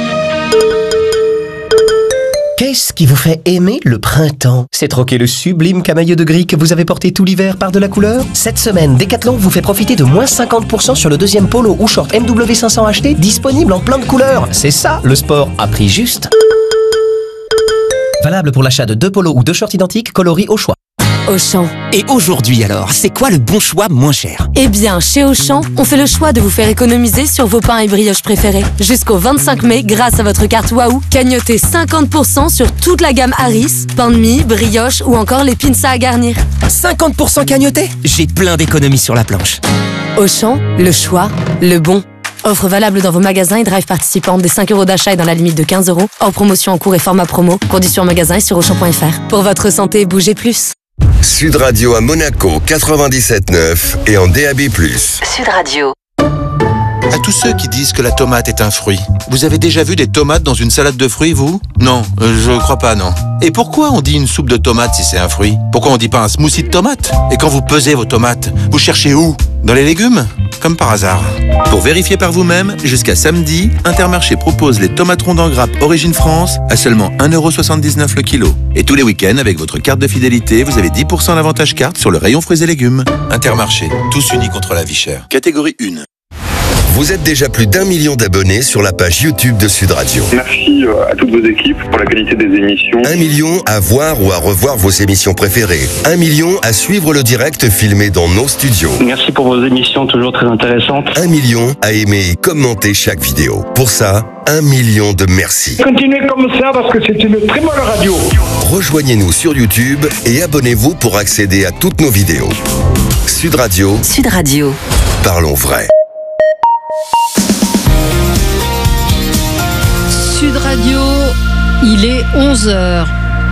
Qu'est-ce qui vous fait aimer le printemps? C'est troquer le sublime camailleux de gris que vous avez porté tout l'hiver par de la couleur? Cette semaine, Decathlon vous fait profiter de moins 50% sur le deuxième polo ou short MW500 acheté disponible en plein de couleurs. C'est ça, le sport à prix juste. Valable pour l'achat de 2 polos ou 2 shorts identiques coloris au choix. Auchan. Et aujourd'hui alors, c'est quoi le bon choix moins cher? Eh bien, chez Auchan, on fait le choix de vous faire économiser sur vos pains et brioches préférés. Jusqu'au 25 mai, grâce à votre carte Waouh, cagnotez 50% sur toute la gamme Harris, pain de mie, brioche ou encore les pinces à garnir. 50% cagnoté? J'ai plein d'économies sur la planche. Auchan, le choix, le bon. Offre valable dans vos magasins et drive participants des 5 € d'achat et dans la limite de 15 €. Hors promotion en cours et format promo. Conditions en magasin et sur Auchan.fr. Pour votre santé, bougez plus. Sud Radio à Monaco 97.9 et en DAB+. Sud Radio. À tous ceux qui disent que la tomate est un fruit, vous avez déjà vu des tomates dans une salade de fruits, vous? Non, je crois pas, non. Et pourquoi on dit une soupe de tomates si c'est un fruit? Pourquoi on dit pas un smoothie de tomates? Et quand vous pesez vos tomates, vous cherchez où? Dans les légumes? Comme par hasard. Pour vérifier par vous-même, jusqu'à samedi, Intermarché propose les tomates rondes en grappe Origine France à seulement 1,79 € le kilo. Et tous les week-ends, avec votre carte de fidélité, vous avez 10% d'avantage carte sur le rayon fruits et légumes. Intermarché, tous unis contre la vie chère. Catégorie 1. Vous êtes déjà plus d'1 million d'abonnés sur la page YouTube de Sud Radio. Merci à toutes vos équipes pour la qualité des émissions. 1 million à voir ou à revoir vos émissions préférées. 1 million à suivre le direct filmé dans nos studios. Merci pour vos émissions toujours très intéressantes. 1 million à aimer et commenter chaque vidéo. Pour ça, 1 million de merci. Continuez comme ça parce que c'est une très bonne radio. Rejoignez-nous sur YouTube et abonnez-vous pour accéder à toutes nos vidéos. Sud Radio. Sud Radio. Parlons vrai. Sud Radio, il est 11h.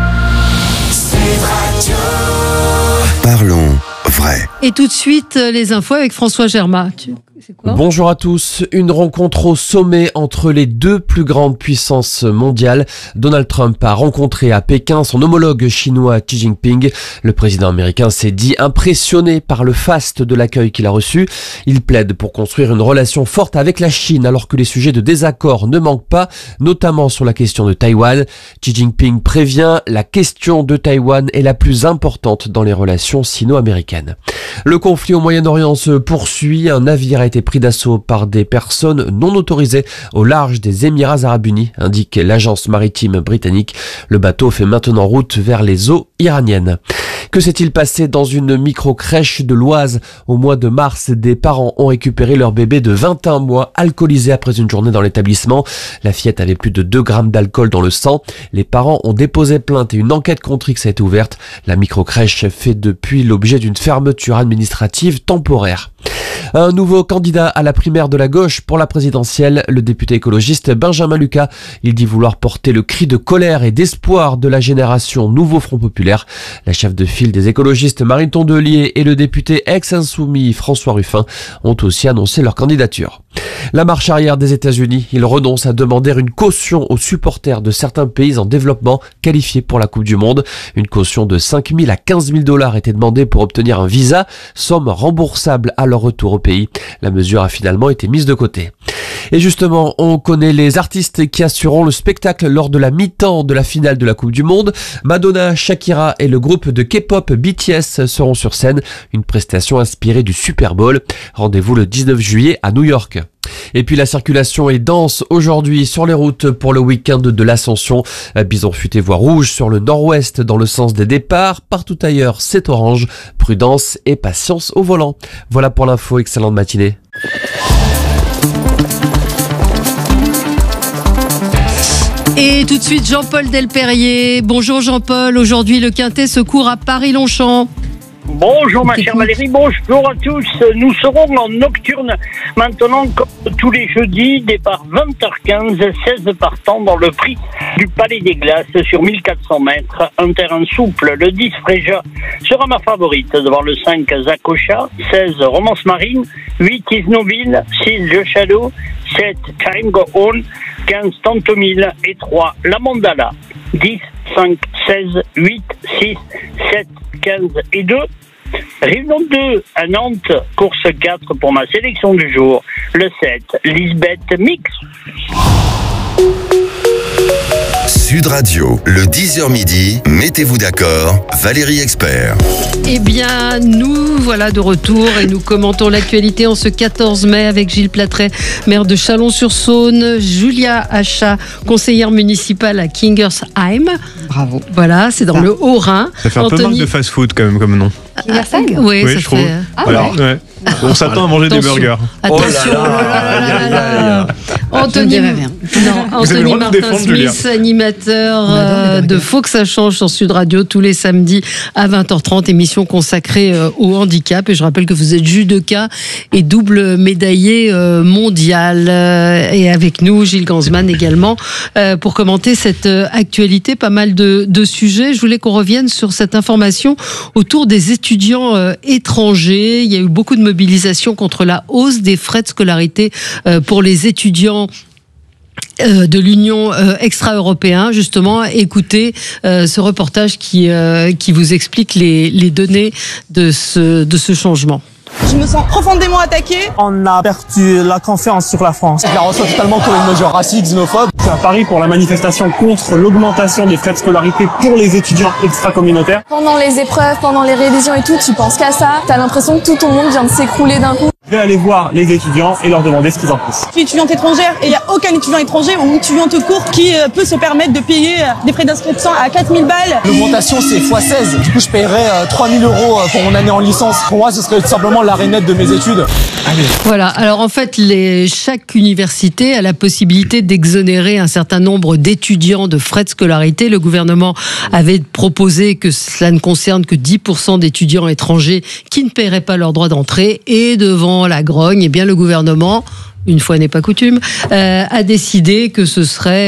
Parlons vrai. Et tout de suite, les infos avec François Germain. C'est quoi ? Bonjour à tous. Une rencontre au sommet entre les deux plus grandes puissances mondiales. Donald Trump a rencontré à Pékin son homologue chinois Xi Jinping. Le président américain s'est dit impressionné par le faste de l'accueil qu'il a reçu. Il plaide pour construire une relation forte avec la Chine alors que les sujets de désaccord ne manquent pas, notamment sur la question de Taïwan. Xi Jinping prévient, la question de Taïwan est la plus importante dans les relations sino-américaines. Le conflit au Moyen-Orient se poursuit. Un navire a été pris d'assaut par des personnes non autorisées au large des Émirats Arabes Unis, indique l'agence maritime britannique. Le bateau fait maintenant route vers les eaux iraniennes. Que s'est-il passé dans une micro-crèche de l'Oise? Au mois de mars, des parents ont récupéré leur bébé de 21 mois alcoolisé après une journée dans l'établissement. La fillette avait plus de 2 grammes d'alcool dans le sang. Les parents ont déposé plainte et une enquête contre X a été ouverte. La micro-crèche fait depuis l'objet d'une fermeture administrative temporaire. Un nouveau candidat à la primaire de la gauche pour la présidentielle, le député écologiste Benjamin Lucas. Il dit vouloir porter le cri de colère et d'espoir de la génération Nouveau Front Populaire. La chef de file des écologistes Marine Tondelier et le député ex-insoumis François Ruffin ont aussi annoncé leur candidature. La marche arrière des États-Unis, ils renoncent à demander une caution aux supporters de certains pays en développement qualifiés pour la Coupe du Monde. Une caution de 5 000 à 15 000 $ était demandée pour obtenir un visa, somme remboursable à leur retour au pays. La mesure a finalement été mise de côté. Et justement, on connaît les artistes qui assureront le spectacle lors de la mi-temps de la finale de la Coupe du Monde. Madonna, Shakira et le groupe de K-pop BTS seront sur scène. Une prestation inspirée du Super Bowl. Rendez-vous le 19 juillet à New York. Et puis la circulation est dense aujourd'hui sur les routes pour le week-end de l'Ascension. Bison futé voie rouge sur le nord-ouest dans le sens des départs. Partout ailleurs, c'est orange. Prudence et patience au volant. Voilà pour l'info, excellente matinée. Et tout de suite, Jean-Paul Delperrier. Bonjour Jean-Paul. Aujourd'hui, le Quintet se court à Paris-Longchamp. Bonjour ma chère Valérie, bonjour à tous. Nous serons en nocturne maintenant comme tous les jeudis, départ 20h15, 16 partants dans le prix du Palais des Glaces sur 1400 mètres. Un terrain souple, le 10 Fréja sera ma favorite devant le 5 Zakocha, 16 Romance Marine, 8 Isnoville, 6 Le Shadow, 7 Karim Go On, 15 Tantomil et 3 La Mandala. 10, 5, 16, 8, 6, 7, 15 et 2. Réunion 2 à Nantes, course 4 pour ma sélection du jour. Le 7, Lisbeth Mix. Sud Radio, le 10h midi, mettez-vous d'accord, Valérie Expert. Eh bien, nous voilà de retour et nous commentons l'actualité en ce 14 mai avec Gilles Platret, maire de Chalon-sur-Saône, Julia Achat, conseillère municipale à Kingersheim. Bravo. Voilà, c'est dans le Haut-Rhin. Ça fait un peu marque de fast-food quand même comme nom. Oui, ça je trouve. fait. Alors, ouais. On s'attend à manger des burgers. Attention. Anthony, Anthony Martin-Smith, animateur de Faut que ça change sur Sud Radio tous les samedis à 20h30, émission consacrée au handicap. Et je rappelle que vous êtes judoka et double médaillé mondial. Et avec nous, Gilles Gansman également, pour commenter cette actualité. Pas mal de sujets. Je voulais qu'on revienne sur cette information autour des étudiants étrangers. Il y a eu beaucoup de mobilisation contre la hausse des frais de scolarité pour les étudiants de l'Union extra-européen. Justement, écoutez ce reportage qui vous explique les données de ce changement. Je me sens profondément attaquée. On a perdu la confiance sur la France. Je la reçois totalement comme une mesure raciste, xénophobe. Je suis à Paris pour la manifestation contre l'augmentation des frais de scolarité pour les étudiants extra-communautaires. Pendant les épreuves, pendant les révisions et tout, tu penses qu'à ça. T'as l'impression que tout ton monde vient de s'écrouler d'un coup. Je vais aller voir les étudiants et leur demander ce qu'ils en pensent. Je suis étudiante étrangère et il n'y a aucun étudiant étranger ou étudiante court qui peut se permettre de payer des frais d'inscription à 4000 balles. L'augmentation c'est x16. Du coup je paierais 3000 € pour mon année en licence. Pour moi ce serait tout simplement l'arrêt net de mes études. Allez. Voilà, alors en fait chaque université a la possibilité d'exonérer un certain nombre d'étudiants de frais de scolarité. Le gouvernement avait proposé que cela ne concerne que 10% d'étudiants étrangers qui ne paieraient pas leur droit d'entrée, et devant la grogne, eh bien le gouvernement, une fois n'est pas coutume, a décidé que ce serait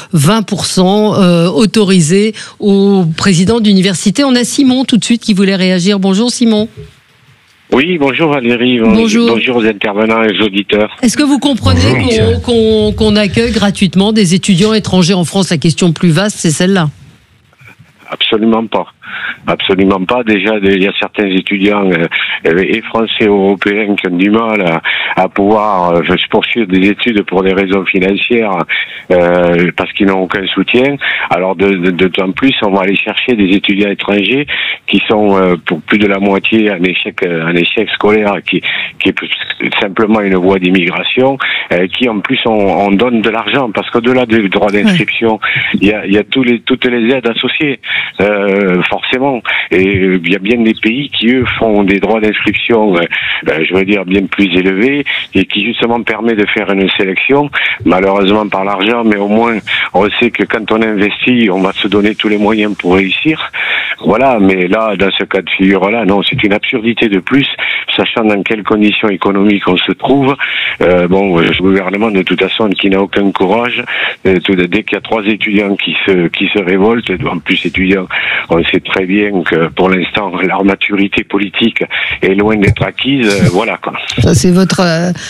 20% autorisé aux présidents d'université. On a Simon tout de suite qui voulait réagir. Bonjour Simon. Oui, bonjour Valérie. Bonjour. Bonjour aux intervenants et aux auditeurs. Est-ce que vous comprenez qu'on accueille gratuitement des étudiants étrangers en France? La question plus vaste, c'est celle-là. Absolument pas. Absolument pas. Déjà, il y a certains étudiants et français et européens qui ont du mal à pouvoir poursuivre des études pour des raisons financières parce qu'ils n'ont aucun soutien. Alors, d'autant plus, on va aller chercher des étudiants étrangers qui sont pour plus de la moitié un échec scolaire qui est simplement une voie d'immigration, qui en plus on donne de l'argent parce qu'au-delà du droit d'inscription, il y a toutes les aides associées. Forcément, et il y a bien des pays qui eux font des droits d'inscription, je veux dire bien plus élevés, et qui justement permet de faire une sélection, malheureusement par l'argent, mais au moins on sait que quand on investit, on va se donner tous les moyens pour réussir. Voilà, mais là, dans ce cas de figure-là, non, c'est une absurdité de plus, sachant dans quelles conditions économiques on se trouve. Le gouvernement de toute façon qui n'a aucun courage, dès qu'il y a 3 étudiants qui se révoltent, en plus étudiants, on sait très bien que pour l'instant leur maturité politique est loin d'être acquise. Voilà quoi. Ça, c'est votre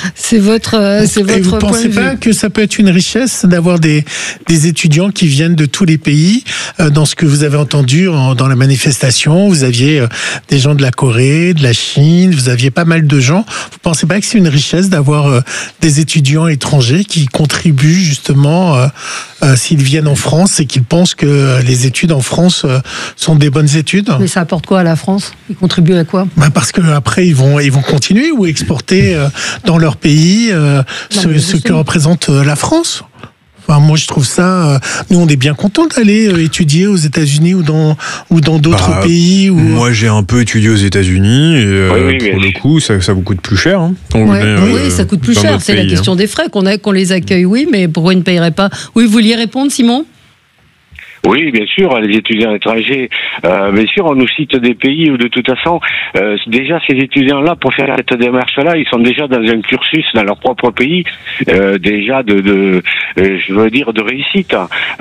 Et vous pensez pas que ça peut être une richesse d'avoir des étudiants qui viennent de tous les pays? Dans ce que vous avez entendu dans la manifestation, vous aviez des gens de la Corée, de la Chine, vous aviez pas mal de gens. Vous pensez pas que c'est une richesse d'avoir des étudiants étrangers qui contribuent justement, s'ils viennent en France et qu'ils pensent que les études en France sont des bonnes études? Mais ça apporte quoi à la France? Ils contribuent à quoi? Parce que après ils vont continuer ou exporter dans leur pays ce que représente la France. Enfin, moi, je trouve ça. Nous, on est bien contents d'aller étudier aux États-Unis ou dans d'autres pays. Moi, j'ai un peu étudié aux États-Unis. Et, pour le coup, ça vous coûte plus cher. Hein, oui, ça coûte plus cher. C'est la question des frais qu'on les accueille. Oui, mais pourquoi ils ne paieraient pas? Oui, vous vouliez répondre, Simon? Oui, bien sûr, les étudiants étrangers, bien sûr, on nous cite des pays où de toute façon, déjà ces étudiants-là, pour faire cette démarche-là, ils sont déjà dans un cursus dans leur propre pays, déjà je veux dire, de réussite.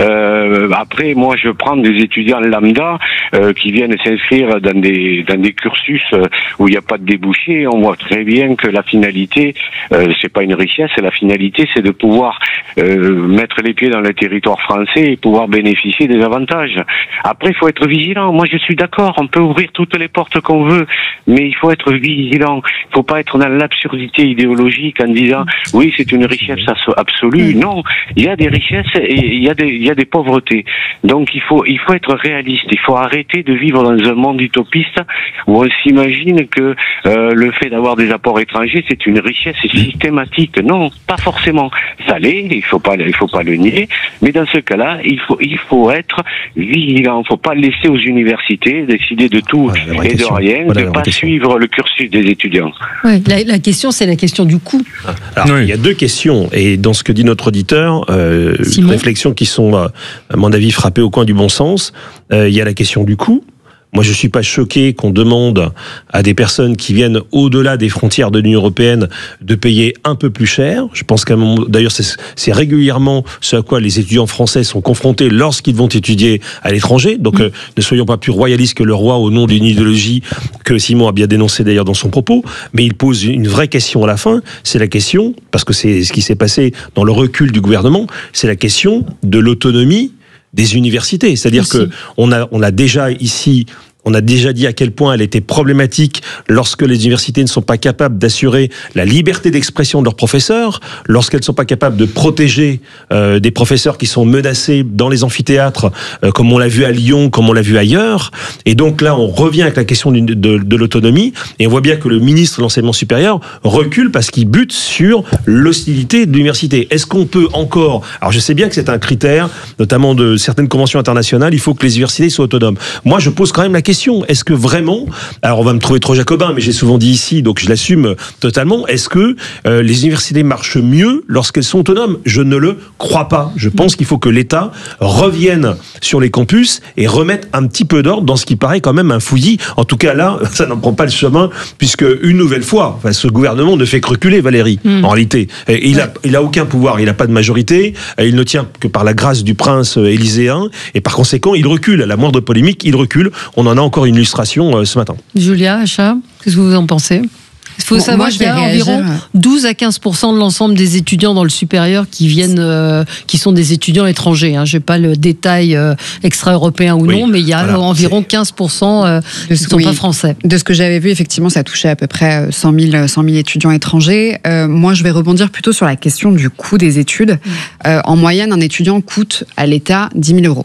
Après, moi, je prends des étudiants lambda qui viennent s'inscrire dans des cursus où il n'y a pas de débouché. On voit très bien que la finalité, c'est pas une richesse, la finalité, c'est de pouvoir mettre les pieds dans le territoire français et pouvoir bénéficier des avantages. Après, il faut être vigilant. Moi, je suis d'accord, on peut ouvrir toutes les portes qu'on veut, mais il faut être vigilant. Il faut pas être dans l'absurdité idéologique en disant oui, c'est une richesse absolue. Non, il y a des richesses et il y a des pauvretés. Donc il faut être réaliste. Il faut arrêter de vivre dans un monde utopiste où on s'imagine que le fait d'avoir des apports étrangers, c'est une richesse systématique. Non, pas forcément. Ça l'est, il faut pas le nier, mais dans ce cas-là, il faut être vigilant. Il faut pas laisser aux universités décider de tout et de rien, de pas suivre le cursus des étudiants. Oui, la question, c'est la question du coût. Alors, il y a deux questions, et dans ce que dit notre auditeur, réflexions qui sont, à mon avis, frappées au coin du bon sens. Il y a la question du coût. Moi, je suis pas choqué qu'on demande à des personnes qui viennent au-delà des frontières de l'Union européenne de payer un peu plus cher. Je pense qu'à un moment, d'ailleurs, c'est régulièrement ce à quoi les étudiants français sont confrontés lorsqu'ils vont étudier à l'étranger. Donc, ne soyons pas plus royalistes que le roi au nom d'une idéologie que Simon a bien dénoncé d'ailleurs dans son propos. Mais il pose une vraie question à la fin. C'est la question, parce que c'est ce qui s'est passé dans le recul du gouvernement, c'est la question de l'autonomie des universités. C'est-à-dire que on a déjà ici, on a déjà dit à quel point elle était problématique lorsque les universités ne sont pas capables d'assurer la liberté d'expression de leurs professeurs, lorsqu'elles ne sont pas capables de protéger des professeurs qui sont menacés dans les amphithéâtres, comme on l'a vu à Lyon, comme on l'a vu ailleurs. Et donc là, on revient avec la question de l'autonomie, et on voit bien que le ministre de l'Enseignement supérieur recule parce qu'il bute sur l'hostilité de l'université. Est-ce qu'on peut encore... Alors je sais bien que c'est un critère, notamment de certaines conventions internationales, il faut que les universités soient autonomes. Moi, je pose quand même la question, est-ce que vraiment, alors on va me trouver trop jacobin, mais j'ai souvent dit ici, donc je l'assume totalement, est-ce que les universités marchent mieux lorsqu'elles sont autonomes? Je ne le crois pas. Je pense qu'il faut que l'État revienne sur les campus et remette un petit peu d'ordre dans ce qui paraît quand même un fouillis. En tout cas là, ça n'en prend pas le chemin, puisque une nouvelle fois, ce gouvernement ne fait que reculer, Valérie, en réalité. Et il a aucun pouvoir, il n'a pas de majorité, il ne tient que par la grâce du prince élyséen, et par conséquent, il recule. À la moindre polémique, il recule. On en a encore une illustration ce matin. Julia, Acha, qu'est-ce que vous en pensez? Il faut savoir qu'il y a environ 12 à 15% de l'ensemble des étudiants dans le supérieur qui viennent, qui sont des étudiants étrangers. Je n'ai pas le détail extra-européen ou non, mais il y a environ 15% qui ne sont pas français. De ce que j'avais vu, effectivement, ça touchait à peu près 100 000 étudiants étrangers. Moi, je vais rebondir plutôt sur la question du coût des études. En moyenne, un étudiant coûte à l'État 10 000 €.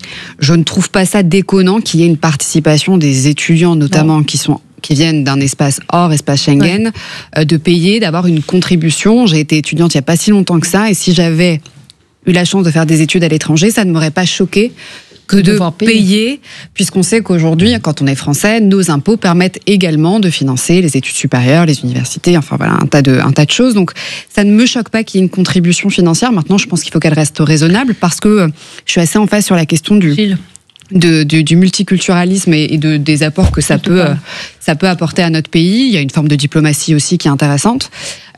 Je ne trouve pas ça déconnant qu'il y ait une participation des étudiants, notamment qui viennent d'un espace hors espace Schengen, de payer, d'avoir une contribution. J'ai été étudiante il n'y a pas si longtemps que ça, et si j'avais eu la chance de faire des études à l'étranger, ça ne m'aurait pas choqué que de payer, puisqu'on sait qu'aujourd'hui, quand on est français, nos impôts permettent également de financer les études supérieures, les universités, enfin voilà, un tas de choses. Donc ça ne me choque pas qu'il y ait une contribution financière. Maintenant, je pense qu'il faut qu'elle reste raisonnable, parce que je suis assez en phase sur la question du multiculturalisme et des apports que ça peut ça peut apporter à notre pays. Il y a une forme de diplomatie aussi qui est intéressante.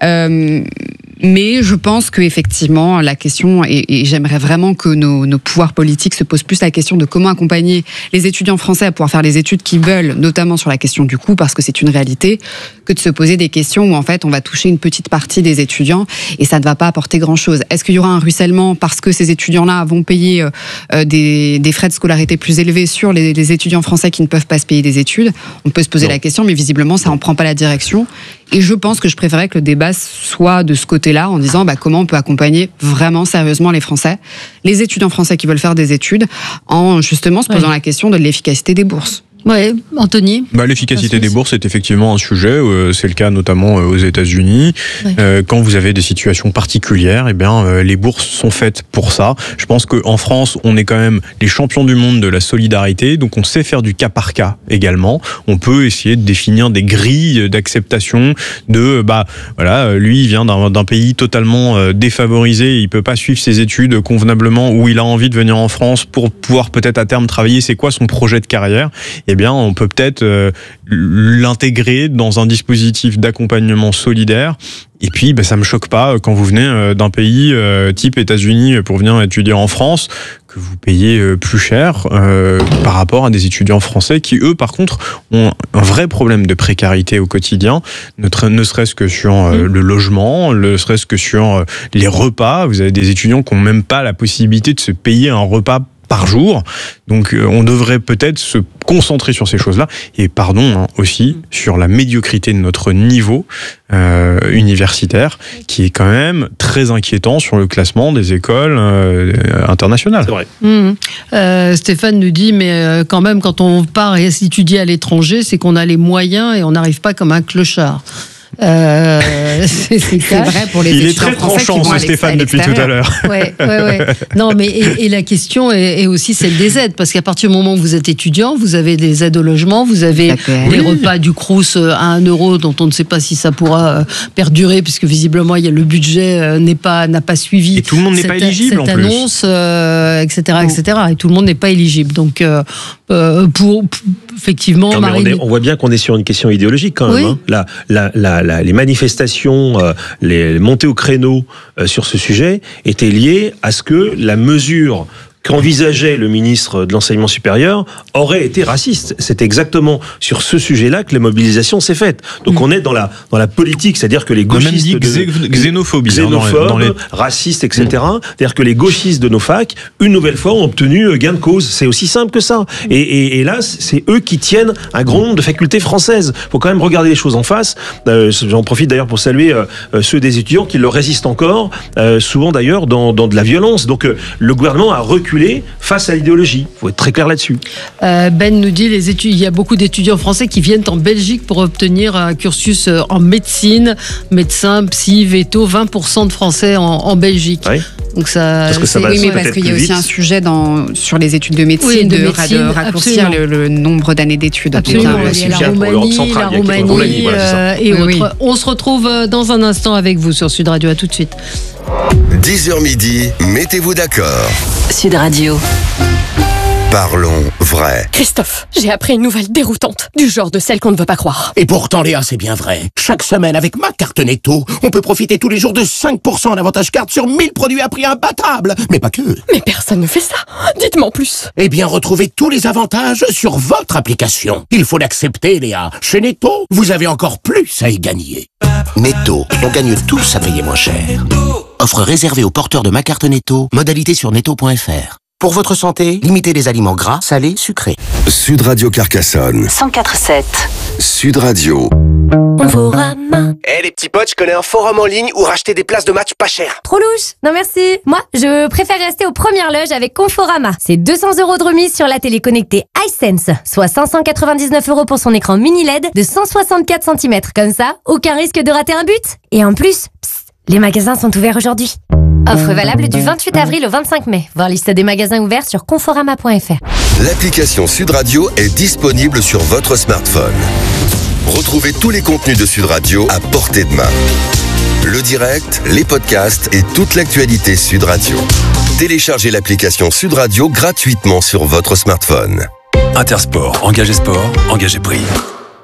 Mais je pense qu'effectivement, la question, et j'aimerais vraiment que nos pouvoirs politiques se posent plus la question de comment accompagner les étudiants français à pouvoir faire les études qu'ils veulent, notamment sur la question du coût, parce que c'est une réalité, que de se poser des questions où en fait on va toucher une petite partie des étudiants et ça ne va pas apporter grand-chose. Est-ce qu'il y aura un ruissellement parce que ces étudiants-là vont payer des frais de scolarité plus élevés sur les étudiants français qui ne peuvent pas se payer des études? On peut se poser la question, mais visiblement ça n'en prend pas la direction. Et je pense que je préférerais que le débat soit de ce côté-là, en disant comment on peut accompagner vraiment sérieusement les Français, les étudiants français qui veulent faire des études, en justement se posant la question de l'efficacité des bourses. Ouais, Anthony. L'efficacité des bourses est effectivement un sujet. C'est le cas notamment aux États-Unis. Ouais. Quand vous avez des situations particulières, les bourses sont faites pour ça. Je pense qu'en France, on est quand même les champions du monde de la solidarité, donc on sait faire du cas par cas également. On peut essayer de définir des grilles d'acceptation de, lui, il vient d'un pays totalement défavorisé, il peut pas suivre ses études convenablement, ou il a envie de venir en France pour pouvoir peut-être à terme travailler. C'est quoi son projet de carrière? On peut peut-être l'intégrer dans un dispositif d'accompagnement solidaire. Et puis, ça me choque pas quand vous venez d'un pays type États-Unis pour venir étudier en France, que vous payez plus cher par rapport à des étudiants français qui, eux, par contre, ont un vrai problème de précarité au quotidien, ne serait-ce que sur le logement, ne serait-ce que sur les repas. Vous avez des étudiants qui n'ont même pas la possibilité de se payer un repas par jour. Donc on devrait peut-être se concentrer sur ces choses-là et aussi sur la médiocrité de notre niveau universitaire qui est quand même très inquiétant sur le classement des écoles internationales. C'est vrai. Stéphane nous dit mais quand même quand on part étudier à l'étranger, c'est qu'on a les moyens et on n'arrive pas comme un clochard. C'est vrai pour les étudiants. Il est très tranchant, ce Stéphane, depuis tout à l'heure. Ouais. Non, mais et la question est aussi celle des aides, parce qu'à partir du moment où vous êtes étudiant, vous avez des aides au logement, vous avez les repas du Crous à 1 €, dont on ne sait pas si ça pourra perdurer, puisque visiblement le budget n'a pas suivi. Et tout le monde n'est pas éligible en plus. Cette annonce, etc. Et tout le monde n'est pas éligible. Donc, effectivement, Marine... on voit bien qu'on est sur une question idéologique quand même. Les manifestations, les montées au créneau sur ce sujet étaient liées à ce que la mesure qu'envisageait le ministre de l'Enseignement supérieur aurait été raciste. C'est exactement sur ce sujet-là que la mobilisation s'est faite. Donc on est dans la politique, c'est-à-dire que les gauchistes... On a même dit xénophobie. Xénophobes, racistes, etc. C'est-à-dire que les gauchistes de nos facs, une nouvelle fois, ont obtenu gain de cause. C'est aussi simple que ça. Et là, c'est eux qui tiennent un grand nombre de facultés françaises. Il faut quand même regarder les choses en face. J'en profite d'ailleurs pour saluer ceux des étudiants qui leur résistent encore, souvent d'ailleurs dans de la violence. Donc le gouvernement a reculé face à l'idéologie. Il faut être très clair là-dessus. Ben nous dit, il y a beaucoup d'étudiants français qui viennent en Belgique pour obtenir un cursus en médecine, médecin, psy, veto, 20% de Français en Belgique. Oui. Donc parce qu'il y a aussi un sujet sur les études de médecine, de raccourcir le nombre d'années d'études. Absolument. Il y a la Roumanie et autres. Oui. On se retrouve dans un instant avec vous sur Sud Radio. À tout de suite. 10h midi, mettez-vous d'accord. Sud Radio. Parlons vrai. Christophe, j'ai appris une nouvelle déroutante, du genre de celle qu'on ne veut pas croire. Et pourtant, Léa, c'est bien vrai. Chaque semaine, avec ma carte Netto, on peut profiter tous les jours de 5% d'avantage carte sur 1000 produits à prix imbattable. Mais pas que. Mais personne ne fait ça. Dites-moi en plus. Eh bien, retrouvez tous les avantages sur votre application. Il faut l'accepter, Léa. Chez Netto, vous avez encore plus à y gagner. Netto, on gagne tous à payer moins cher. Offre réservée aux porteurs de ma carte Netto. Modalité sur netto.fr. Pour votre santé, limitez les aliments gras, salés, sucrés. Sud Radio Carcassonne. 104.7. Sud Radio. Conforama. Les petits potes, je connais un forum en ligne où racheter des places de match pas cher. Trop louche. Non merci. Moi, je préfère rester aux premières loges avec Conforama. C'est 200 € de remise sur la télé connectée iSense, soit 599 € pour son écran mini LED de 164 cm. Comme ça, aucun risque de rater un but. Et en plus, les magasins sont ouverts aujourd'hui. Offre valable du 28 avril au 25 mai. Voir liste des magasins ouverts sur conforama.fr. L'application Sud Radio est disponible sur votre smartphone. Retrouvez tous les contenus de Sud Radio à portée de main. Le direct, les podcasts et toute l'actualité Sud Radio. Téléchargez l'application Sud Radio gratuitement sur votre smartphone. Intersport, engagé sport, engagé prix.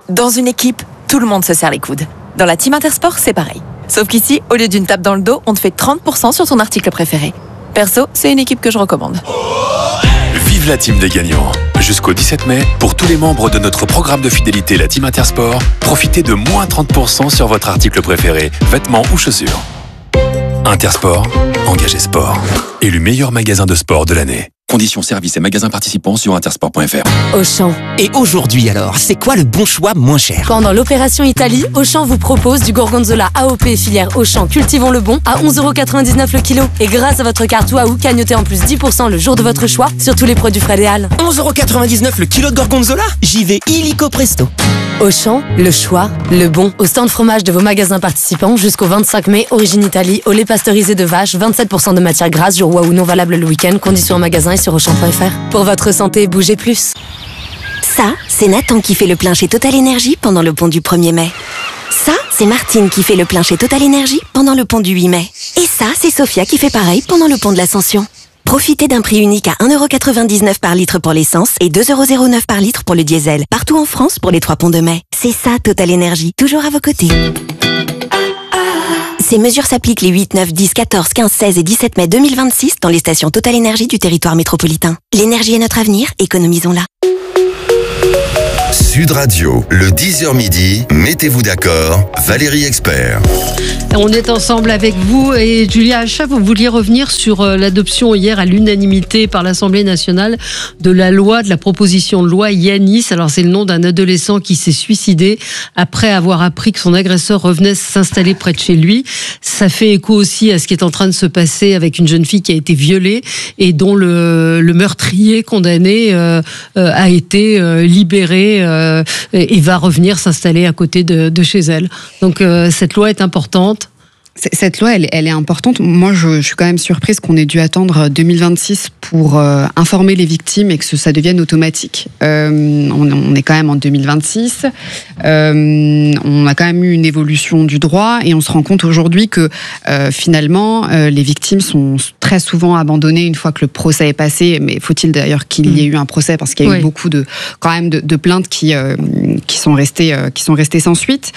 Dans une équipe, tout le monde se serre les coudes. Dans la team Intersport, c'est pareil. Sauf qu'ici, au lieu d'une tape dans le dos, on te fait 30% sur ton article préféré. Perso, c'est une équipe que je recommande. Vive la team des gagnants. Jusqu'au 17 mai, pour tous les membres de notre programme de fidélité, la team Intersport, profitez de moins 30% sur votre article préféré, vêtements ou chaussures. Intersport, engagé sport. Élu meilleur magasin de sport de l'année. Conditions, services et magasins participants sur intersport.fr. Auchan. Et aujourd'hui alors, c'est quoi le bon choix moins cher? Pendant l'opération Italie, Auchan vous propose du gorgonzola AOP filière Auchan Cultivons le Bon à 11,99€ le kilo. Et grâce à votre carte Waouh, cagnotez en plus 10% le jour de votre choix sur tous les produits frais Léal. 11,99€ le kilo de gorgonzola? J'y vais illico presto. Auchan, le choix, le bon. Au stand fromage de vos magasins participants jusqu'au 25 mai, origine Italie, au lait pasteurisé de vache, 27% de matière grasse, jour Waouh non valable le week-end, conditions en magasin et sur Auchan.fr. Pour votre santé, bougez plus. Ça, c'est Nathan qui fait le plein chez Total Energy pendant le pont du 1er mai. Ça, c'est Martine qui fait le plein chez Total Energy pendant le pont du 8 mai. Et ça, c'est Sophia qui fait pareil pendant le pont de l'Ascension. Profitez d'un prix unique à 1,99€ par litre pour l'essence et 2,09€ par litre pour le diesel. Partout en France pour les 3 ponts de mai. C'est ça Total Energy, toujours à vos côtés. Ces mesures s'appliquent les 8, 9, 10, 14, 15, 16 et 17 mai 2026 dans les stations Total Energy du territoire métropolitain. L'énergie est notre avenir, économisons-la. Sud Radio, le 10h midi, mettez-vous d'accord, Valérie Expert. On est ensemble avec vous et Julia Achat, vous vouliez revenir sur l'adoption hier à l'unanimité par l'Assemblée nationale de la proposition de loi Yanis. Alors c'est le nom d'un adolescent qui s'est suicidé après avoir appris que son agresseur revenait s'installer près de chez lui. Ça fait écho aussi à ce qui est en train de se passer avec une jeune fille qui a été violée et dont le meurtrier condamné a été libéré et va revenir s'installer à côté de chez elle. Donc cette loi est importante. Cette loi, elle est importante. Moi, je suis quand même surprise qu'on ait dû attendre 2026 pour informer les victimes et que ça devienne automatique. On est quand même en 2026. On a quand même eu une évolution du droit et on se rend compte aujourd'hui que finalement, les victimes sont très souvent abandonnées une fois que le procès est passé. Mais faut-il d'ailleurs qu'il y ait eu un procès parce qu'il y a eu beaucoup de plaintes qui sont restées sans suite.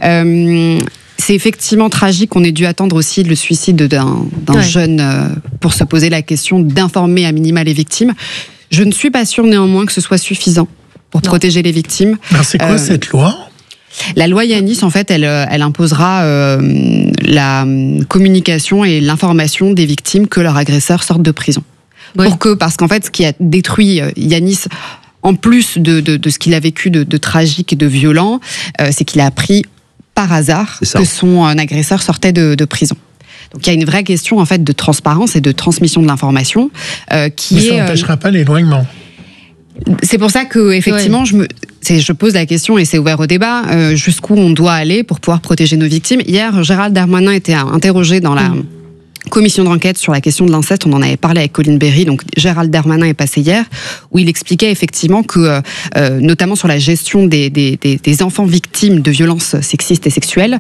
C'est effectivement tragique qu'on ait dû attendre aussi le suicide d'un jeune pour se poser la question d'informer à minima les victimes. Je ne suis pas sûre néanmoins que ce soit suffisant pour protéger les victimes. Alors c'est quoi cette loi ? La loi Yanis, en fait, elle imposera la communication et l'information des victimes que leur agresseur sorte de prison. Parce qu'en fait, ce qui a détruit Yanis, en plus de ce qu'il a vécu de tragique et de violent, c'est qu'il a appris par hasard que son agresseur sortait de prison. Donc il y a une vraie question en fait de transparence et de transmission de l'information Mais ça n'empêchera pas l'éloignement. C'est pour ça que effectivement je pose la question et c'est ouvert au débat jusqu'où on doit aller pour pouvoir protéger nos victimes. Hier, Gérald Darmanin était interrogé dans la commission d'enquête sur la question de l'inceste, on en avait parlé avec Colline Berry, donc Gérald Darmanin est passé hier, où il expliquait effectivement que, notamment sur la gestion des enfants victimes de violences sexistes et sexuelles,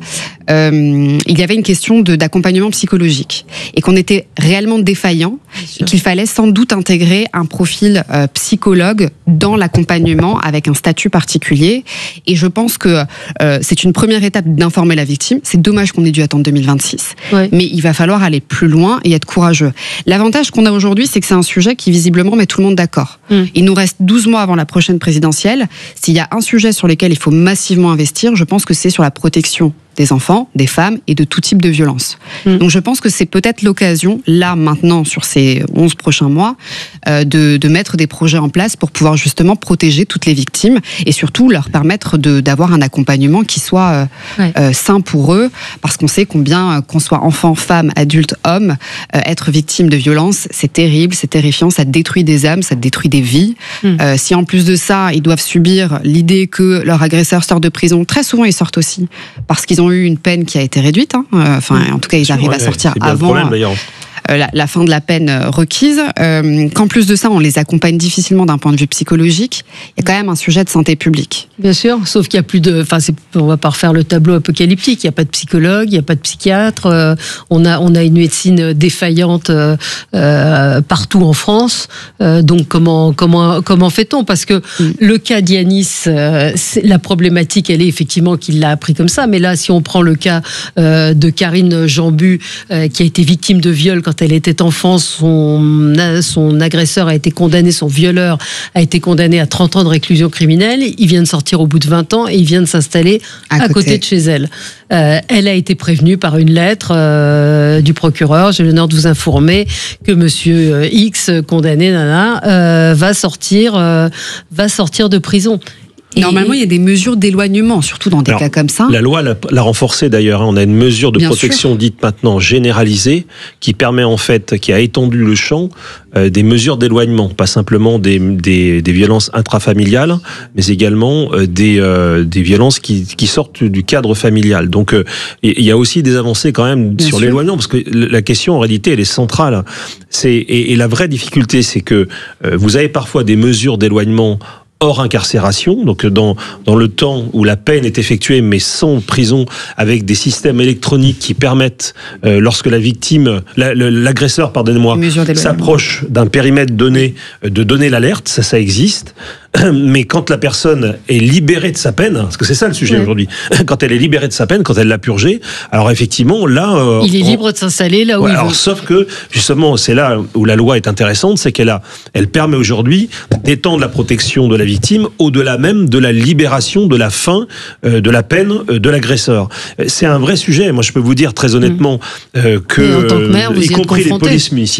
il y avait une question d'accompagnement psychologique, et qu'on était réellement défaillant, et qu'il fallait sans doute intégrer un profil psychologue dans l'accompagnement avec un statut particulier, et je pense que c'est une première étape d'informer la victime. C'est dommage qu'on ait dû attendre 2026, mais il va falloir aller plus loin et être courageux. L'avantage qu'on a aujourd'hui, c'est que c'est un sujet qui visiblement met tout le monde d'accord. Il nous reste 12 mois avant la prochaine présidentielle. S'il y a un sujet sur lequel il faut massivement investir, je pense que c'est sur la protection des enfants, des femmes et de tout type de violence. Donc je pense que c'est peut-être l'occasion, là, maintenant, sur ces 11 prochains mois, de mettre des projets en place pour pouvoir justement protéger toutes les victimes et surtout leur permettre d'avoir un accompagnement qui soit sain pour eux, parce qu'on sait combien, qu'on soit enfant, femme, adulte, homme, être victime de violence, c'est terrible, c'est terrifiant, ça détruit des âmes, ça détruit des vies. Si en plus de ça, ils doivent subir l'idée que leur agresseur sort de prison, très souvent ils sortent aussi parce qu'ils ont eu une peine qui a été réduite. En tout cas, ils arrivent à sortir la fin de la peine requise, qu'en plus de ça, on les accompagne difficilement d'un point de vue psychologique, il y a quand même un sujet de santé publique. Bien sûr, sauf qu'il n'y a plus de... Enfin, on va pas refaire le tableau apocalyptique, il n'y a pas de psychologue, il n'y a pas de psychiatre, on a une médecine défaillante partout en France, donc comment fait-on? Parce que le cas d'Yanis, la problématique, elle est effectivement qu'il l'a appris comme ça, mais là, si on prend le cas de Karine Jambu, qui a été victime de viol quand elle était enfant, son agresseur a été condamné, son violeur a été condamné à 30 ans de réclusion criminelle, il vient de sortir au bout de 20 ans et il vient de s'installer à côté de chez elle. Elle a été prévenue par une lettre du procureur, j'ai l'honneur de vous informer que monsieur X, condamné, va sortir de prison. Normalement, il y a des mesures d'éloignement, surtout dans des cas comme ça. La loi l'a renforcé d'ailleurs. On a une mesure de protection dite maintenant généralisée qui permet en fait, qui a étendu le champ des mesures d'éloignement, pas simplement des violences intrafamiliales, mais également des violences qui sortent du cadre familial. Donc il y a aussi des avancées quand même sur l'éloignement, parce que la question en réalité elle est centrale. Et la vraie difficulté, c'est que vous avez parfois des mesures d'éloignement hors incarcération, donc dans le temps où la peine est effectuée, mais sans prison, avec des systèmes électroniques qui permettent, lorsque la victime, l'agresseur, pardonnez-moi, s'approche d'un périmètre donné, de donner l'alerte, ça existe. Mais quand la personne est libérée de sa peine, parce que c'est ça le sujet aujourd'hui, quand elle est libérée de sa peine, quand elle l'a purgée, alors effectivement, là... il est libre de s'installer là où il veut. Sauf que, justement, c'est là où la loi est intéressante, c'est elle permet aujourd'hui d'étendre la protection de la victime au-delà même de la libération, de la fin de la peine de l'agresseur. C'est un vrai sujet. Moi, je peux vous dire très honnêtement que, en tant que maire, vous y compris les polices municipales,